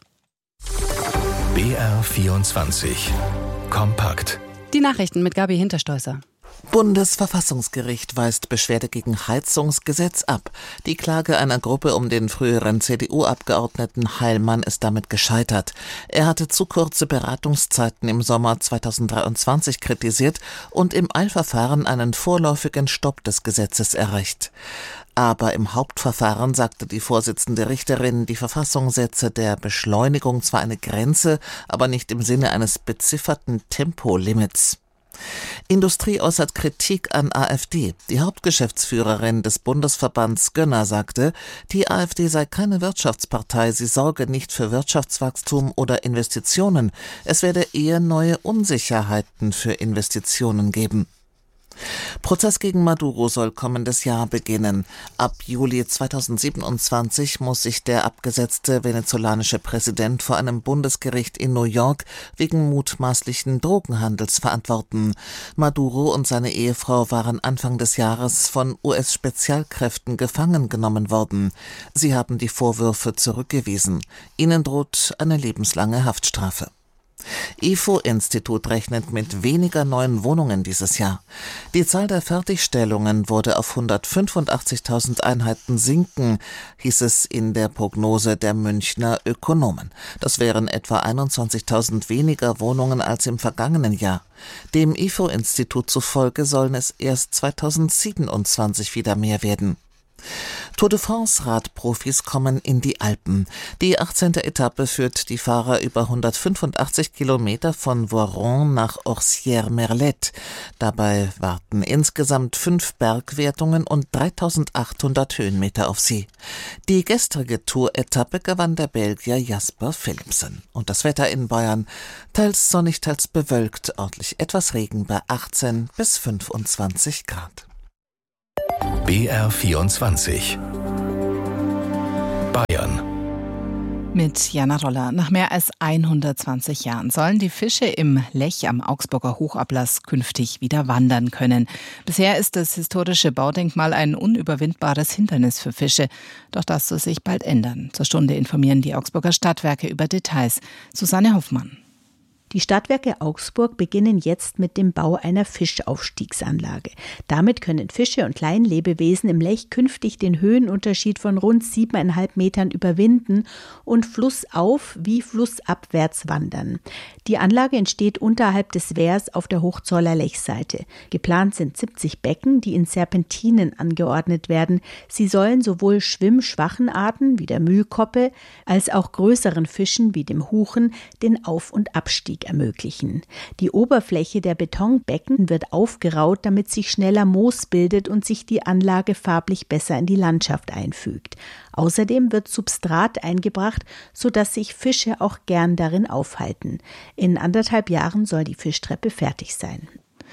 B R vierundzwanzig. Kompakt. Die Nachrichten mit Gabi Hinterstoßer. Bundesverfassungsgericht weist Beschwerde gegen Heizungsgesetz ab. Die Klage einer Gruppe um den früheren C D U-Abgeordneten Heilmann ist damit gescheitert. Er hatte zu kurze Beratungszeiten im Sommer zweitausenddreiundzwanzig kritisiert und im Eilverfahren einen vorläufigen Stopp des Gesetzes erreicht. Aber im Hauptverfahren sagte die Vorsitzende Richterin, die Verfassung setze der Beschleunigung zwar eine Grenze, aber nicht im Sinne eines bezifferten Tempolimits. Industrie äußert Kritik an AfD. Die Hauptgeschäftsführerin des Bundesverbands Gönner sagte, die AfD sei keine Wirtschaftspartei, sie sorge nicht für Wirtschaftswachstum oder Investitionen. Es werde eher neue Unsicherheiten für Investitionen geben. Prozess gegen Maduro soll kommendes Jahr beginnen. Ab Juli zweitausendsiebenundzwanzig muss sich der abgesetzte venezolanische Präsident vor einem Bundesgericht in New York wegen mutmaßlichen Drogenhandels verantworten. Maduro und seine Ehefrau waren Anfang des Jahres von U S-Spezialkräften gefangen genommen worden. Sie haben die Vorwürfe zurückgewiesen. Ihnen droht eine lebenslange Haftstrafe. I F O-Institut rechnet mit weniger neuen Wohnungen dieses Jahr. Die Zahl der Fertigstellungen würde auf hundertfünfundachtzigtausend Einheiten sinken, hieß es in der Prognose der Münchner Ökonomen. Das wären etwa einundzwanzigtausend weniger Wohnungen als im vergangenen Jahr. Dem I F O-Institut zufolge sollen es erst zweitausendsiebenundzwanzig wieder mehr werden. Tour de France-Radprofis kommen in die Alpen. Die achtzehnte Etappe führt die Fahrer über hundertfünfundachtzig Kilometer von Voiron nach Orsières-Merlette. Dabei warten insgesamt fünf Bergwertungen und dreitausendachthundert Höhenmeter auf sie. Die gestrige Tour-Etappe gewann der Belgier Jasper Philipsen. Und das Wetter in Bayern: teils sonnig, teils bewölkt, ordentlich etwas Regen bei achtzehn bis fünfundzwanzig Grad. B R vierundzwanzig Bayern. Mit Jana Roller. Nach mehr als hundertzwanzig Jahren sollen die Fische im Lech am Augsburger Hochablass künftig wieder wandern können. Bisher ist das historische Baudenkmal ein unüberwindbares Hindernis für Fische. Doch das soll sich bald ändern. Zur Stunde informieren die Augsburger Stadtwerke über Details. Susanne Hoffmann. Die Stadtwerke Augsburg beginnen jetzt mit dem Bau einer Fischaufstiegsanlage. Damit können Fische und Kleinlebewesen im Lech künftig den Höhenunterschied von rund siebeneinhalb Metern überwinden und flussauf wie flussabwärts wandern. Die Anlage entsteht unterhalb des Wehrs auf der Hochzoller Lechseite. Geplant sind siebzig Becken, die in Serpentinen angeordnet werden. Sie sollen sowohl schwimmschwachen Arten wie der Mühlkoppe als auch größeren Fischen wie dem Huchen den Auf- und Abstieg ermöglichen. Die Oberfläche der Betonbecken wird aufgeraut, damit sich schneller Moos bildet und sich die Anlage farblich besser in die Landschaft einfügt. Außerdem wird Substrat eingebracht, sodass sich Fische auch gern darin aufhalten. In anderthalb Jahren soll die Fischtreppe fertig sein.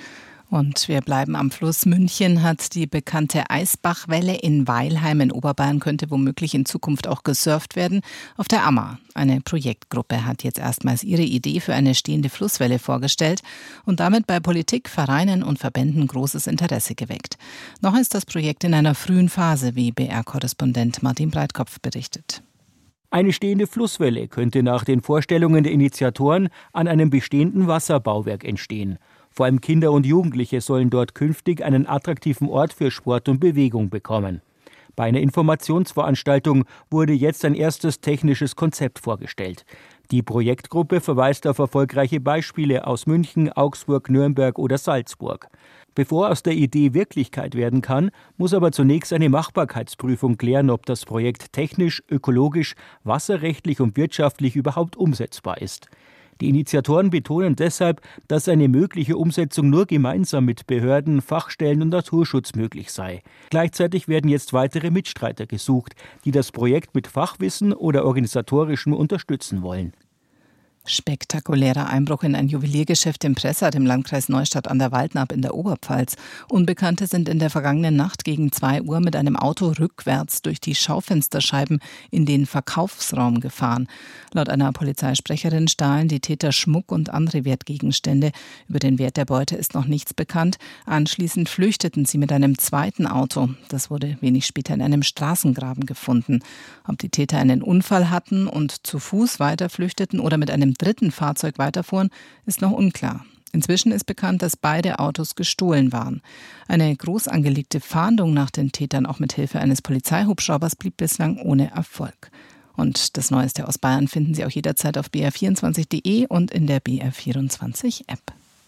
Und wir bleiben am Fluss. München hat die bekannte Eisbachwelle. In Weilheim in Oberbayern könnte womöglich in Zukunft auch gesurft werden. Auf der Ammer. Eine Projektgruppe hat jetzt erstmals ihre Idee für eine stehende Flusswelle vorgestellt und damit bei Politik, Vereinen und Verbänden großes Interesse geweckt. Noch ist das Projekt in einer frühen Phase, wie B R-Korrespondent Martin Breitkopf berichtet. Eine stehende Flusswelle könnte nach den Vorstellungen der Initiatoren an einem bestehenden Wasserbauwerk entstehen. Vor allem Kinder und Jugendliche sollen dort künftig einen attraktiven Ort für Sport und Bewegung bekommen. Bei einer Informationsveranstaltung wurde jetzt ein erstes technisches Konzept vorgestellt. Die Projektgruppe verweist auf erfolgreiche Beispiele aus München, Augsburg, Nürnberg oder Salzburg. Bevor aus der Idee Wirklichkeit werden kann, muss aber zunächst eine Machbarkeitsprüfung klären, ob das Projekt technisch, ökologisch, wasserrechtlich und wirtschaftlich überhaupt umsetzbar ist. Die Initiatoren betonen deshalb, dass eine mögliche Umsetzung nur gemeinsam mit Behörden, Fachstellen und Naturschutz möglich sei. Gleichzeitig werden jetzt weitere Mitstreiter gesucht, die das Projekt mit Fachwissen oder organisatorischem unterstützen wollen. Spektakulärer Einbruch in ein Juweliergeschäft im Pressath im Landkreis Neustadt an der Waldnaab in der Oberpfalz. Unbekannte sind in der vergangenen Nacht gegen zwei Uhr mit einem Auto rückwärts durch die Schaufensterscheiben in den Verkaufsraum gefahren. Laut einer Polizeisprecherin stahlen die Täter Schmuck und andere Wertgegenstände. Über den Wert der Beute ist noch nichts bekannt. Anschließend flüchteten sie mit einem zweiten Auto. Das wurde wenig später in einem Straßengraben gefunden. Ob die Täter einen Unfall hatten und zu Fuß weiter flüchteten oder mit einem dritten Fahrzeug weiterfuhren, ist noch unklar. Inzwischen ist bekannt, dass beide Autos gestohlen waren. Eine groß angelegte Fahndung nach den Tätern, auch mit Hilfe eines Polizeihubschraubers, blieb bislang ohne Erfolg. Und das Neueste aus Bayern finden Sie auch jederzeit auf b r vierundzwanzig punkt de und in der B R vierundzwanzig App.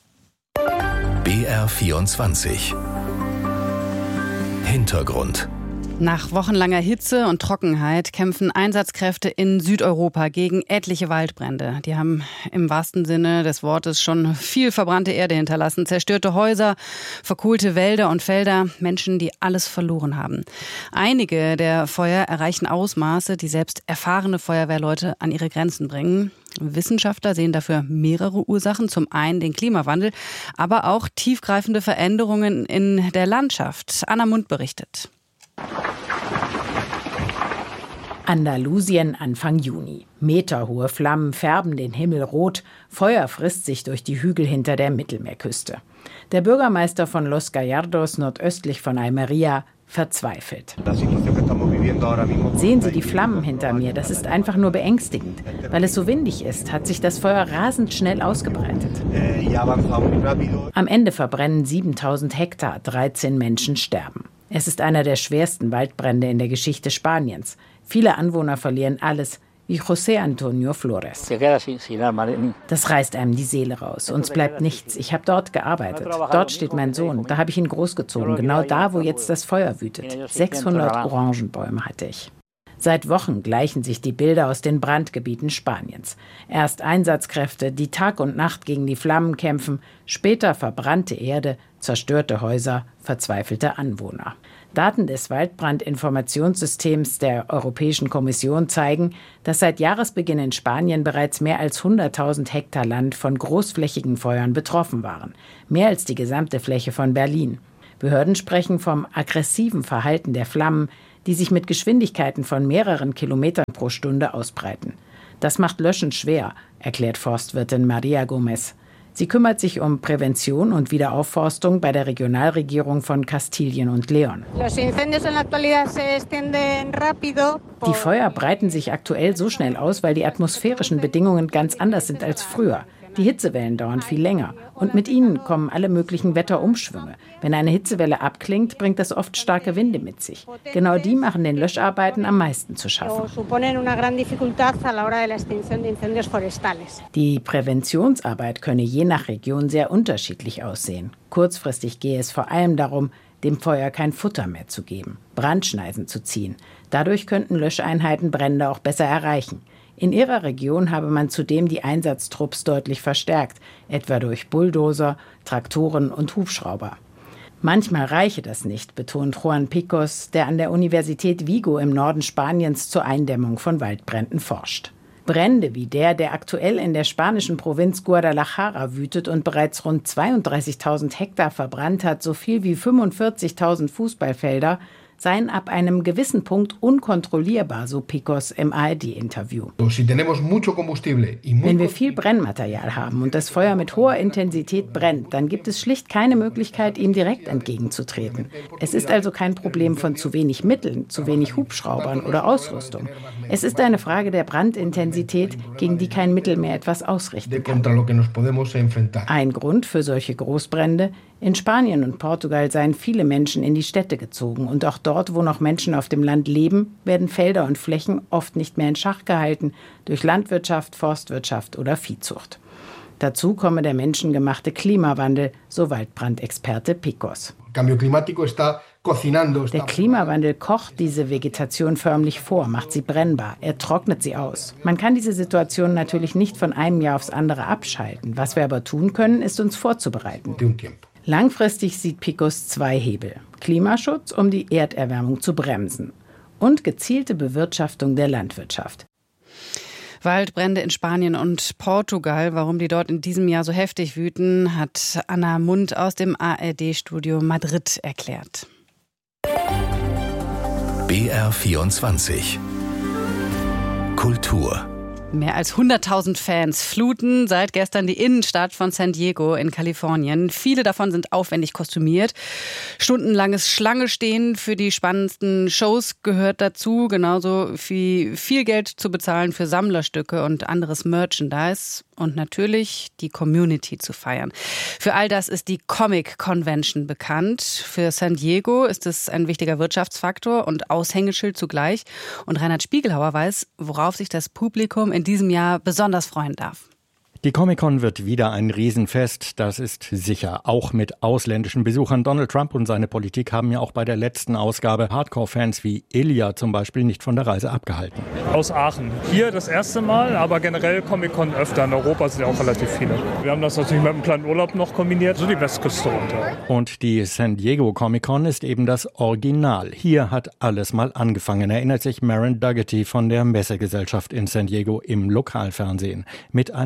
B R vierundzwanzig Hintergrund. Nach wochenlanger Hitze und Trockenheit kämpfen Einsatzkräfte in Südeuropa gegen etliche Waldbrände. Die haben im wahrsten Sinne des Wortes schon viel verbrannte Erde hinterlassen, zerstörte Häuser, verkohlte Wälder und Felder, Menschen, die alles verloren haben. Einige der Feuer erreichen Ausmaße, die selbst erfahrene Feuerwehrleute an ihre Grenzen bringen. Wissenschaftler sehen dafür mehrere Ursachen. Zum einen den Klimawandel, aber auch tiefgreifende Veränderungen in der Landschaft. Anna Mund berichtet. Andalusien Anfang Juni. Meterhohe Flammen färben den Himmel rot. Feuer frisst sich durch die Hügel hinter der Mittelmeerküste. Der Bürgermeister von Los Gallardos, nordöstlich von Almería, verzweifelt. Sehen Sie die Flammen hinter mir, das ist einfach nur beängstigend. Weil es so windig ist, hat sich das Feuer rasend schnell ausgebreitet. Am Ende verbrennen siebentausend Hektar, dreizehn Menschen sterben. Es ist einer der schwersten Waldbrände in der Geschichte Spaniens. Viele Anwohner verlieren alles, wie José Antonio Flores. Das reißt einem die Seele raus. Uns bleibt nichts. Ich habe dort gearbeitet. Dort steht mein Sohn. Da habe ich ihn großgezogen. Genau da, wo jetzt das Feuer wütet. sechshundert Orangenbäume hatte ich. Seit Wochen gleichen sich die Bilder aus den Brandgebieten Spaniens. Erst Einsatzkräfte, die Tag und Nacht gegen die Flammen kämpfen, später verbrannte Erde, zerstörte Häuser, verzweifelte Anwohner. Daten des Waldbrandinformationssystems der Europäischen Kommission zeigen, dass seit Jahresbeginn in Spanien bereits mehr als hunderttausend Hektar Land von großflächigen Feuern betroffen waren. Mehr als die gesamte Fläche von Berlin. Behörden sprechen vom aggressiven Verhalten der Flammen, die sich mit Geschwindigkeiten von mehreren Kilometern pro Stunde ausbreiten. Das macht Löschen schwer, erklärt Forstwirtin Maria Gomez. Sie kümmert sich um Prävention und Wiederaufforstung bei der Regionalregierung von Kastilien und León. Die Feuer breiten sich aktuell so schnell aus, weil die atmosphärischen Bedingungen ganz anders sind als früher. Die Hitzewellen dauern viel länger und mit ihnen kommen alle möglichen Wetterumschwünge. Wenn eine Hitzewelle abklingt, bringt das oft starke Winde mit sich. Genau die machen den Löscharbeiten am meisten zu schaffen. Die Präventionsarbeit könne je nach Region sehr unterschiedlich aussehen. Kurzfristig gehe es vor allem darum, dem Feuer kein Futter mehr zu geben, Brandschneisen zu ziehen. Dadurch könnten Löscheinheiten Brände auch besser erreichen. In ihrer Region habe man zudem die Einsatztrupps deutlich verstärkt, etwa durch Bulldozer, Traktoren und Hubschrauber. Manchmal reiche das nicht, betont Juan Picos, der an der Universität Vigo im Norden Spaniens zur Eindämmung von Waldbränden forscht. Brände wie der, der aktuell in der spanischen Provinz Guadalajara wütet und bereits rund zweiunddreißigtausend Hektar verbrannt hat, so viel wie fünfundvierzigtausend Fußballfelder, seien ab einem gewissen Punkt unkontrollierbar, so Picos im A R D-Interview. Wenn wir viel Brennmaterial haben und das Feuer mit hoher Intensität brennt, dann gibt es schlicht keine Möglichkeit, ihm direkt entgegenzutreten. Es ist also kein Problem von zu wenig Mitteln, zu wenig Hubschraubern oder Ausrüstung. Es ist eine Frage der Brandintensität, gegen die kein Mittel mehr etwas ausrichten kann. Ein Grund für solche Großbrände: in Spanien und Portugal seien viele Menschen in die Städte gezogen und auch dort, wo noch Menschen auf dem Land leben, werden Felder und Flächen oft nicht mehr in Schach gehalten durch Landwirtschaft, Forstwirtschaft oder Viehzucht. Dazu komme der menschengemachte Klimawandel, so Waldbrandexperte Picos. Der Klimawandel kocht diese Vegetation förmlich vor, macht sie brennbar, er trocknet sie aus. Man kann diese Situation natürlich nicht von einem Jahr aufs andere abschalten. Was wir aber tun können, ist uns vorzubereiten. Langfristig sieht Picos zwei Hebel: Klimaschutz, um die Erderwärmung zu bremsen, und gezielte Bewirtschaftung der Landwirtschaft. Waldbrände in Spanien und Portugal, warum die dort in diesem Jahr so heftig wüten, hat Anna Mund aus dem A R D-Studio Madrid erklärt. B R vierundzwanzig Kultur. Mehr als hunderttausend Fans fluten seit gestern die Innenstadt von San Diego in Kalifornien. Viele davon sind aufwendig kostümiert. Stundenlanges Schlange-Stehen für die spannendsten Shows gehört dazu. Genauso wie viel Geld zu bezahlen für Sammlerstücke und anderes Merchandise. Und natürlich die Community zu feiern. Für all das ist die Comic Convention bekannt. Für San Diego ist es ein wichtiger Wirtschaftsfaktor und Aushängeschild zugleich. Und Reinhard Spiegelhauer weiß, worauf sich das Publikum in diesem Jahr besonders freuen darf. Die Comic-Con wird wieder ein Riesenfest, das ist sicher, auch mit ausländischen Besuchern. Donald Trump und seine Politik haben ja auch bei der letzten Ausgabe Hardcore-Fans wie Ilja zum Beispiel nicht von der Reise abgehalten. Aus Aachen. Hier das erste Mal, aber generell Comic-Con öfter. In Europa sind ja auch relativ viele. Wir haben das natürlich mit einem kleinen Urlaub noch kombiniert, so die Westküste runter. Und die San Diego Comic-Con ist eben das Original. Hier hat alles mal angefangen, erinnert sich Maren Dougherty von der Messegesellschaft in San Diego im Lokalfernsehen. Mit einer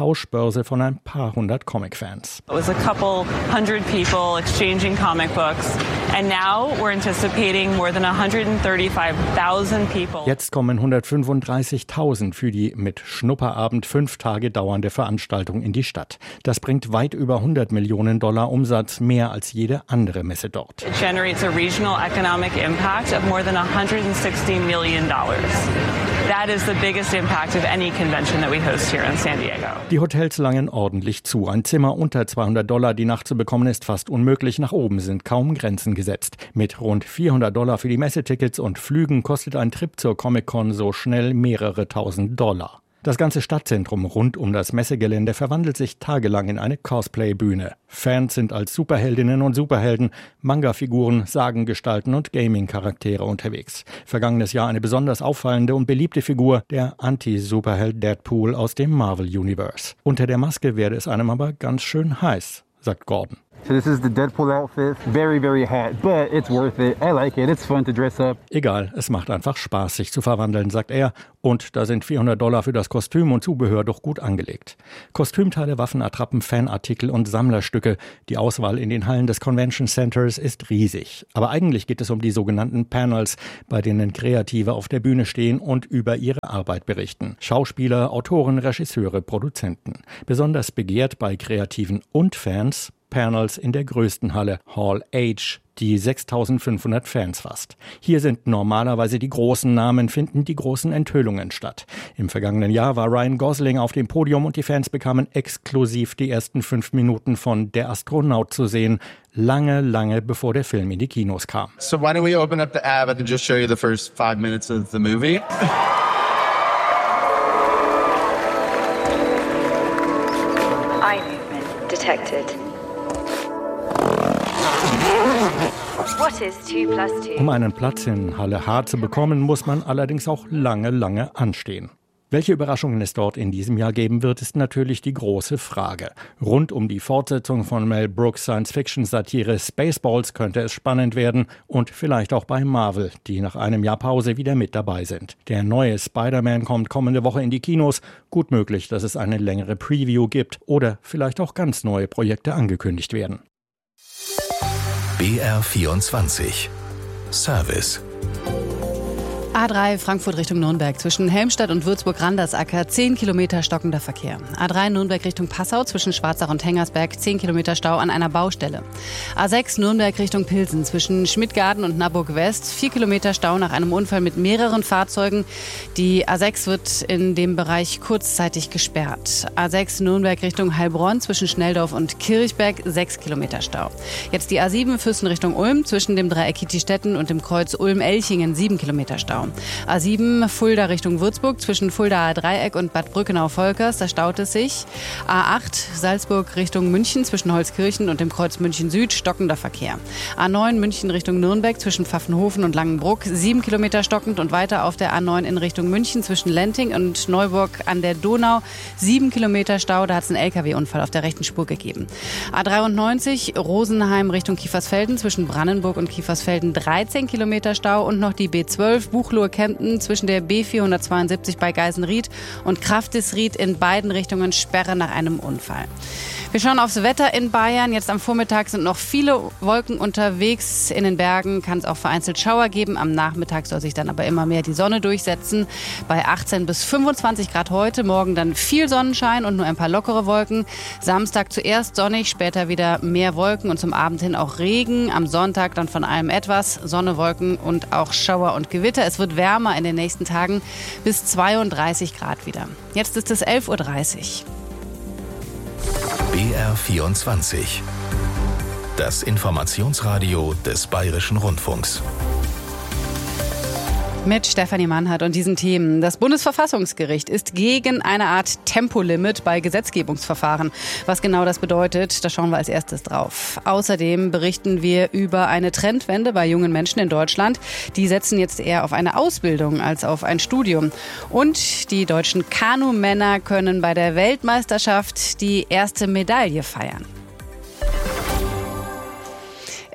Tauschbörse von ein paar hundert Comic-Fans. It was a couple hundred people exchanging comic books. And now we're anticipating more than one hundred thirty-five thousand people. Jetzt kommen hundertfünfunddreißigtausend für die mit Schnupperabend fünf Tage dauernde Veranstaltung in die Stadt. Das bringt weit über hundert Millionen Dollar Umsatz, mehr als jede andere Messe dort. It generates a regional economic impact of more than one hundred sixty million dollars. That is the biggest impact of any convention that we host here in San Diego. Die Hotels langen ordentlich zu. Ein Zimmer unter zweihundert Dollar die Nacht zu bekommen ist fast unmöglich. Nach oben sind kaum Grenzen gesetzt. Mit rund vierhundert Dollar für die Messetickets und Flügen kostet ein Trip zur Comic-Con so schnell mehrere tausend Dollar. Das ganze Stadtzentrum rund um das Messegelände verwandelt sich tagelang in eine Cosplay-Bühne. Fans sind als Superheldinnen und Superhelden, Manga-Figuren, Sagengestalten und Gaming-Charaktere unterwegs. Vergangenes Jahr eine besonders auffallende und beliebte Figur, der Anti-Superheld Deadpool aus dem Marvel-Universe. Unter der Maske werde es einem aber ganz schön heiß, sagt Gordon. So this is the Deadpool outfit. Very, very hot, but it's worth it. I like it. It's fun to dress up. Egal, es macht einfach Spaß, sich zu verwandeln, sagt er. Und da sind vierhundert Dollar für das Kostüm und Zubehör doch gut angelegt. Kostümteile, Waffenattrappen, Fanartikel und Sammlerstücke. Die Auswahl in den Hallen des Convention Centers ist riesig. Aber eigentlich geht es um die sogenannten Panels, bei denen Kreative auf der Bühne stehen und über ihre Arbeit berichten. Schauspieler, Autoren, Regisseure, Produzenten. Besonders begehrt bei Kreativen und Fans Panels in der größten Halle, Hall H, die sechstausendfünfhundert Fans fasst. Hier sind normalerweise die großen Namen, finden die großen Enthüllungen statt. Im vergangenen Jahr war Ryan Gosling auf dem Podium und die Fans bekamen exklusiv die ersten fünf Minuten von Der Astronaut zu sehen, lange, lange bevor der Film in die Kinos kam. So why don't we open up the app? I can just show you the first five minutes of the movie. Eye movement detected. What is two plus two? Um einen Platz in Halle H zu bekommen, muss man allerdings auch lange, lange anstehen. Welche Überraschungen es dort in diesem Jahr geben wird, ist natürlich die große Frage. Rund um die Fortsetzung von Mel Brooks Science-Fiction-Satire Spaceballs könnte es spannend werden und vielleicht auch bei Marvel, die nach einem Jahr Pause wieder mit dabei sind. Der neue Spider-Man kommt kommende Woche in die Kinos. Gut möglich, dass es eine längere Preview gibt oder vielleicht auch ganz neue Projekte angekündigt werden. B R vierundzwanzig Service. A drei Frankfurt Richtung Nürnberg zwischen Helmstadt und Würzburg-Randersacker zehn Kilometer stockender Verkehr. A drei Nürnberg Richtung Passau zwischen Schwarzach und Hengersberg zehn Kilometer Stau an einer Baustelle. A sechs Nürnberg Richtung Pilsen zwischen Schmidtgarten und Naburg West vier Kilometer Stau nach einem Unfall mit mehreren Fahrzeugen. Die A sechs wird in dem Bereich kurzzeitig gesperrt. A sechs Nürnberg Richtung Heilbronn zwischen Schnelldorf und Kirchberg sechs Kilometer Stau. Jetzt die A sieben Füssen Richtung Ulm zwischen dem Dreieck Kitti-Stetten und dem Kreuz Ulm-Elchingen sieben Kilometer Stau. A sieben Fulda Richtung Würzburg zwischen Fuldaer Dreieck und Bad Brückenau-Volkers, da staut es sich. A acht Salzburg Richtung München zwischen Holzkirchen und dem Kreuz München Süd, stockender Verkehr. A neun München Richtung Nürnberg zwischen Pfaffenhofen und Langenbruck, sieben Kilometer stockend und weiter auf der A neun in Richtung München zwischen Lenting und Neuburg an der Donau, sieben Kilometer Stau, da hat es einen L K W-Unfall auf der rechten Spur gegeben. A dreiundneunzig Rosenheim Richtung Kiefersfelden zwischen Brandenburg und Kiefersfelden, dreizehn Kilometer Stau und noch die B zwölf Buchloe Kempten zwischen der B vierhundertzweiundsiebzig bei Geisenried und Kraftisried in beiden Richtungen Sperre nach einem Unfall. Wir schauen aufs Wetter in Bayern. Jetzt am Vormittag sind noch viele Wolken unterwegs. In den Bergen kann es auch vereinzelt Schauer geben. Am Nachmittag soll sich dann aber immer mehr die Sonne durchsetzen. Bei achtzehn bis fünfundzwanzig Grad heute. Morgen dann viel Sonnenschein und nur ein paar lockere Wolken. Samstag zuerst sonnig, später wieder mehr Wolken und zum Abend hin auch Regen. Am Sonntag dann von allem etwas. Sonne, Wolken und auch Schauer und Gewitter. Es wird wärmer in den nächsten Tagen bis zweiunddreißig Grad wieder. Jetzt ist es elf Uhr dreißig. B R vierundzwanzig. Das Informationsradio des Bayerischen Rundfunks. Mit Stefanie Mannhardt und diesen Themen. Das Bundesverfassungsgericht ist gegen eine Art Tempolimit bei Gesetzgebungsverfahren. Was genau das bedeutet, da schauen wir als erstes drauf. Außerdem berichten wir über eine Trendwende bei jungen Menschen in Deutschland. Die setzen jetzt eher auf eine Ausbildung als auf ein Studium. Und die deutschen Kanumänner können bei der Weltmeisterschaft die erste Medaille feiern.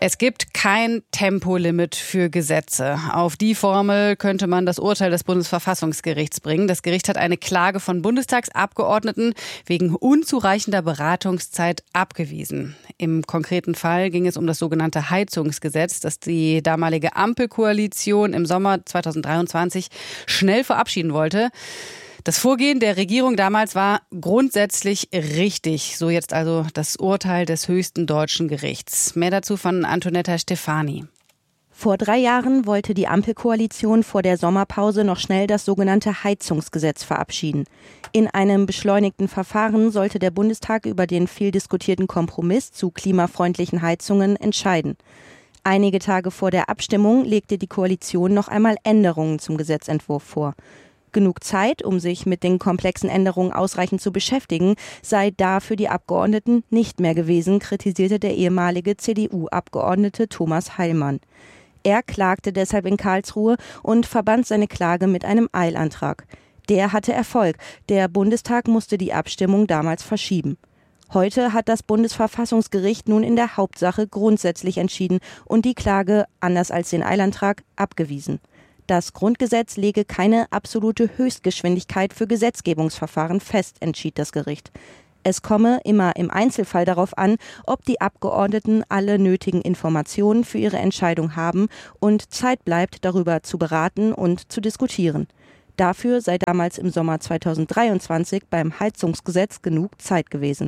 Es gibt kein Tempolimit für Gesetze. Auf die Formel könnte man das Urteil des Bundesverfassungsgerichts bringen. Das Gericht hat eine Klage von Bundestagsabgeordneten wegen unzureichender Beratungszeit abgewiesen. Im konkreten Fall ging es um das sogenannte Heizungsgesetz, das die damalige Ampelkoalition im Sommer zweitausenddreiundzwanzig schnell verabschieden wollte. Das Vorgehen der Regierung damals war grundsätzlich richtig. So jetzt also das Urteil des höchsten deutschen Gerichts. Mehr dazu von Antonetta Stefani. Vor drei Jahren wollte die Ampelkoalition vor der Sommerpause noch schnell das sogenannte Heizungsgesetz verabschieden. In einem beschleunigten Verfahren sollte der Bundestag über den viel diskutierten Kompromiss zu klimafreundlichen Heizungen entscheiden. Einige Tage vor der Abstimmung legte die Koalition noch einmal Änderungen zum Gesetzentwurf vor. Genug Zeit, um sich mit den komplexen Änderungen ausreichend zu beschäftigen, sei da für die Abgeordneten nicht mehr gewesen, kritisierte der ehemalige C D U-Abgeordnete Thomas Heilmann. Er klagte deshalb in Karlsruhe und verband seine Klage mit einem Eilantrag. Der hatte Erfolg. Der Bundestag musste die Abstimmung damals verschieben. Heute hat das Bundesverfassungsgericht nun in der Hauptsache grundsätzlich entschieden und die Klage, anders als den Eilantrag, abgewiesen. Das Grundgesetz lege keine absolute Höchstgeschwindigkeit für Gesetzgebungsverfahren fest, entschied das Gericht. Es komme immer im Einzelfall darauf an, ob die Abgeordneten alle nötigen Informationen für ihre Entscheidung haben und Zeit bleibt, darüber zu beraten und zu diskutieren. Dafür sei damals im Sommer zweitausenddreiundzwanzig beim Heizungsgesetz genug Zeit gewesen.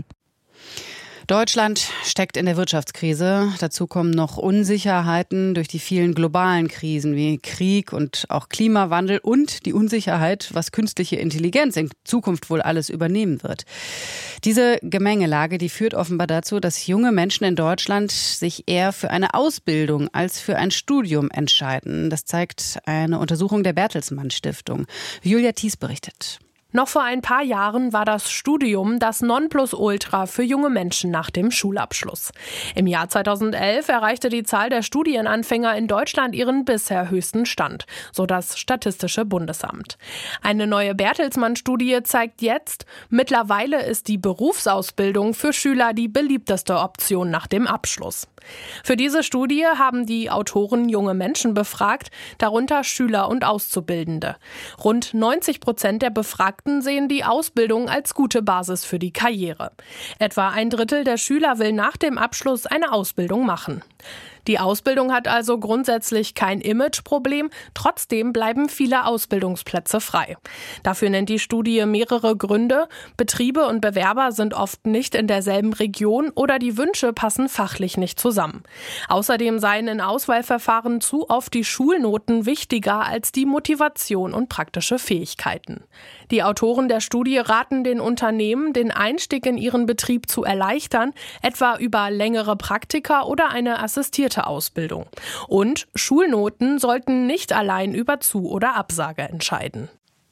Deutschland steckt in der Wirtschaftskrise. Dazu kommen noch Unsicherheiten durch die vielen globalen Krisen wie Krieg und auch Klimawandel und die Unsicherheit, was künstliche Intelligenz in Zukunft wohl alles übernehmen wird. Diese Gemengelage, die führt offenbar dazu, dass junge Menschen in Deutschland sich eher für eine Ausbildung als für ein Studium entscheiden. Das zeigt eine Untersuchung der Bertelsmann Stiftung. Julia Thies berichtet. Noch vor ein paar Jahren war das Studium das Nonplusultra für junge Menschen nach dem Schulabschluss. Im Jahr zweitausendelf erreichte die Zahl der Studienanfänger in Deutschland ihren bisher höchsten Stand, so das Statistische Bundesamt. Eine neue Bertelsmann-Studie zeigt jetzt, mittlerweile ist die Berufsausbildung für Schüler die beliebteste Option nach dem Abschluss. Für diese Studie haben die Autoren junge Menschen befragt, darunter Schüler und Auszubildende. Rund neunzig Prozent der Befragten sehen die Ausbildung als gute Basis für die Karriere. Etwa ein Drittel der Schüler will nach dem Abschluss eine Ausbildung machen. Die Ausbildung hat also grundsätzlich kein Imageproblem, trotzdem bleiben viele Ausbildungsplätze frei. Dafür nennt die Studie mehrere Gründe. Betriebe und Bewerber sind oft nicht in derselben Region oder die Wünsche passen fachlich nicht zusammen. Außerdem seien in Auswahlverfahren zu oft die Schulnoten wichtiger als die Motivation und praktische Fähigkeiten. Die Autoren der Studie raten den Unternehmen, den Einstieg in ihren Betrieb zu erleichtern, etwa über längere Praktika oder eine assistierte Ausbildung. Und Schulnoten sollten nicht allein über Zu- oder Absage entscheiden.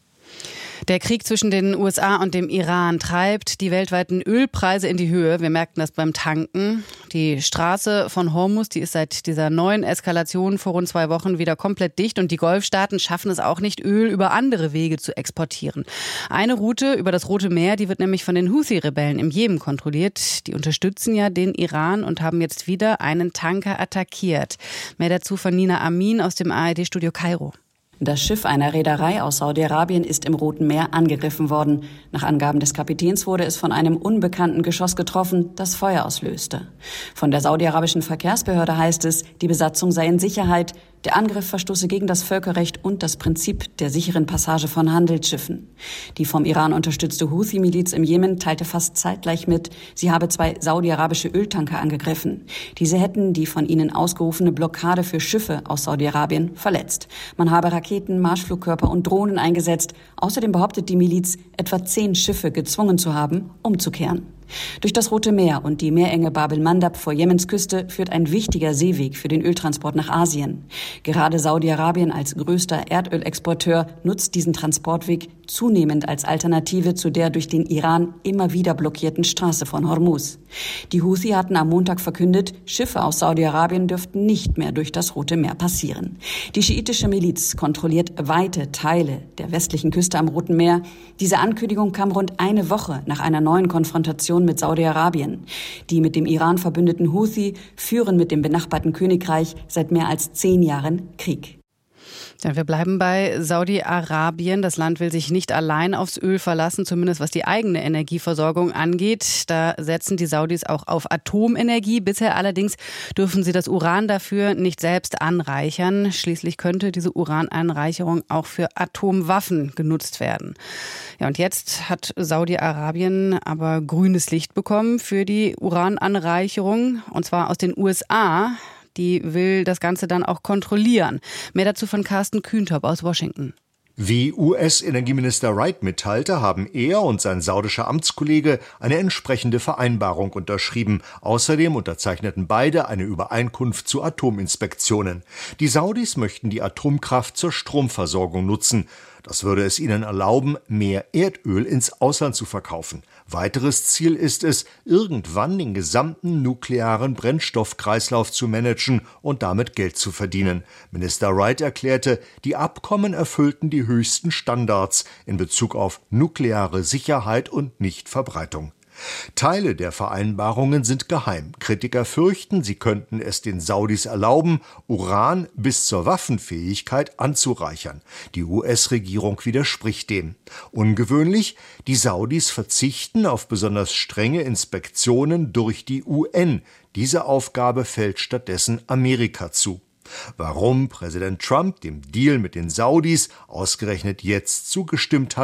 Der Krieg zwischen den U S A und dem Iran treibt die weltweiten Ölpreise in die Höhe. Wir merkten das beim Tanken. Die Straße von Hormuz, die ist seit dieser neuen Eskalation vor rund zwei Wochen wieder komplett dicht. Und die Golfstaaten schaffen es auch nicht, Öl über andere Wege zu exportieren. Eine Route über das Rote Meer, die wird nämlich von den Houthi-Rebellen im Jemen kontrolliert. Die unterstützen ja den Iran und haben jetzt wieder einen Tanker attackiert. Mehr dazu von Nina Amin aus dem A R D-Studio Kairo. Das Schiff einer Reederei aus Saudi-Arabien ist im Roten Meer angegriffen worden. Nach Angaben des Kapitäns wurde es von einem unbekannten Geschoss getroffen, das Feuer auslöste. Von der saudi-arabischen Verkehrsbehörde heißt es, die Besatzung sei in Sicherheit. Der Angriff verstoße gegen das Völkerrecht und das Prinzip der sicheren Passage von Handelsschiffen. Die vom Iran unterstützte Houthi-Miliz im Jemen teilte fast zeitgleich mit, sie habe zwei saudi-arabische Öltanker angegriffen. Diese hätten die von ihnen ausgerufene Blockade für Schiffe aus Saudi-Arabien verletzt. Man habe Raketen, Marschflugkörper und Drohnen eingesetzt. Außerdem behauptet die Miliz, etwa zehn Schiffe gezwungen zu haben, umzukehren. Durch das Rote Meer und die Meerenge Bab el-Mandab vor Jemens Küste führt ein wichtiger Seeweg für den Öltransport nach Asien. Gerade Saudi-Arabien als größter Erdölexporteur nutzt diesen Transportweg, zunehmend als Alternative zu der durch den Iran immer wieder blockierten Straße von Hormuz. Die Houthi hatten am Montag verkündet, Schiffe aus Saudi-Arabien dürften nicht mehr durch das Rote Meer passieren. Die schiitische Miliz kontrolliert weite Teile der westlichen Küste am Roten Meer. Diese Ankündigung kam rund eine Woche nach einer neuen Konfrontation mit Saudi-Arabien. Die mit dem Iran verbündeten Houthi führen mit dem benachbarten Königreich seit mehr als zehn Jahren Krieg. Ja, wir bleiben bei Saudi-Arabien. Das Land will sich nicht allein aufs Öl verlassen, zumindest was die eigene Energieversorgung angeht. Da setzen die Saudis auch auf Atomenergie. Bisher allerdings dürfen sie das Uran dafür nicht selbst anreichern. Schließlich könnte diese Uraneinreicherung auch für Atomwaffen genutzt werden. Ja, und jetzt hat Saudi-Arabien aber grünes Licht bekommen für die Urananreicherung, und zwar aus den U S A. Die will das Ganze dann auch kontrollieren. Mehr dazu von Carsten Kühntop aus Washington. Wie U S-Energieminister Wright mitteilte, haben er und sein saudischer Amtskollege eine entsprechende Vereinbarung unterschrieben. Außerdem unterzeichneten beide eine Übereinkunft zu Atominspektionen. Die Saudis möchten die Atomkraft zur Stromversorgung nutzen. Das würde es ihnen erlauben, mehr Erdöl ins Ausland zu verkaufen. Weiteres Ziel ist es, irgendwann den gesamten nuklearen Brennstoffkreislauf zu managen und damit Geld zu verdienen. Minister Wright erklärte, die Abkommen erfüllten die höchsten Standards in Bezug auf nukleare Sicherheit und Nichtverbreitung. Teile der Vereinbarungen sind geheim. Kritiker fürchten, sie könnten es den Saudis erlauben, Uran bis zur Waffenfähigkeit anzureichern. Die U S-Regierung widerspricht dem. Ungewöhnlich, die Saudis verzichten auf besonders strenge Inspektionen durch die U N. Diese Aufgabe fällt stattdessen Amerika zu. Warum Präsident Trump dem Deal mit den Saudis ausgerechnet jetzt zugestimmt hat,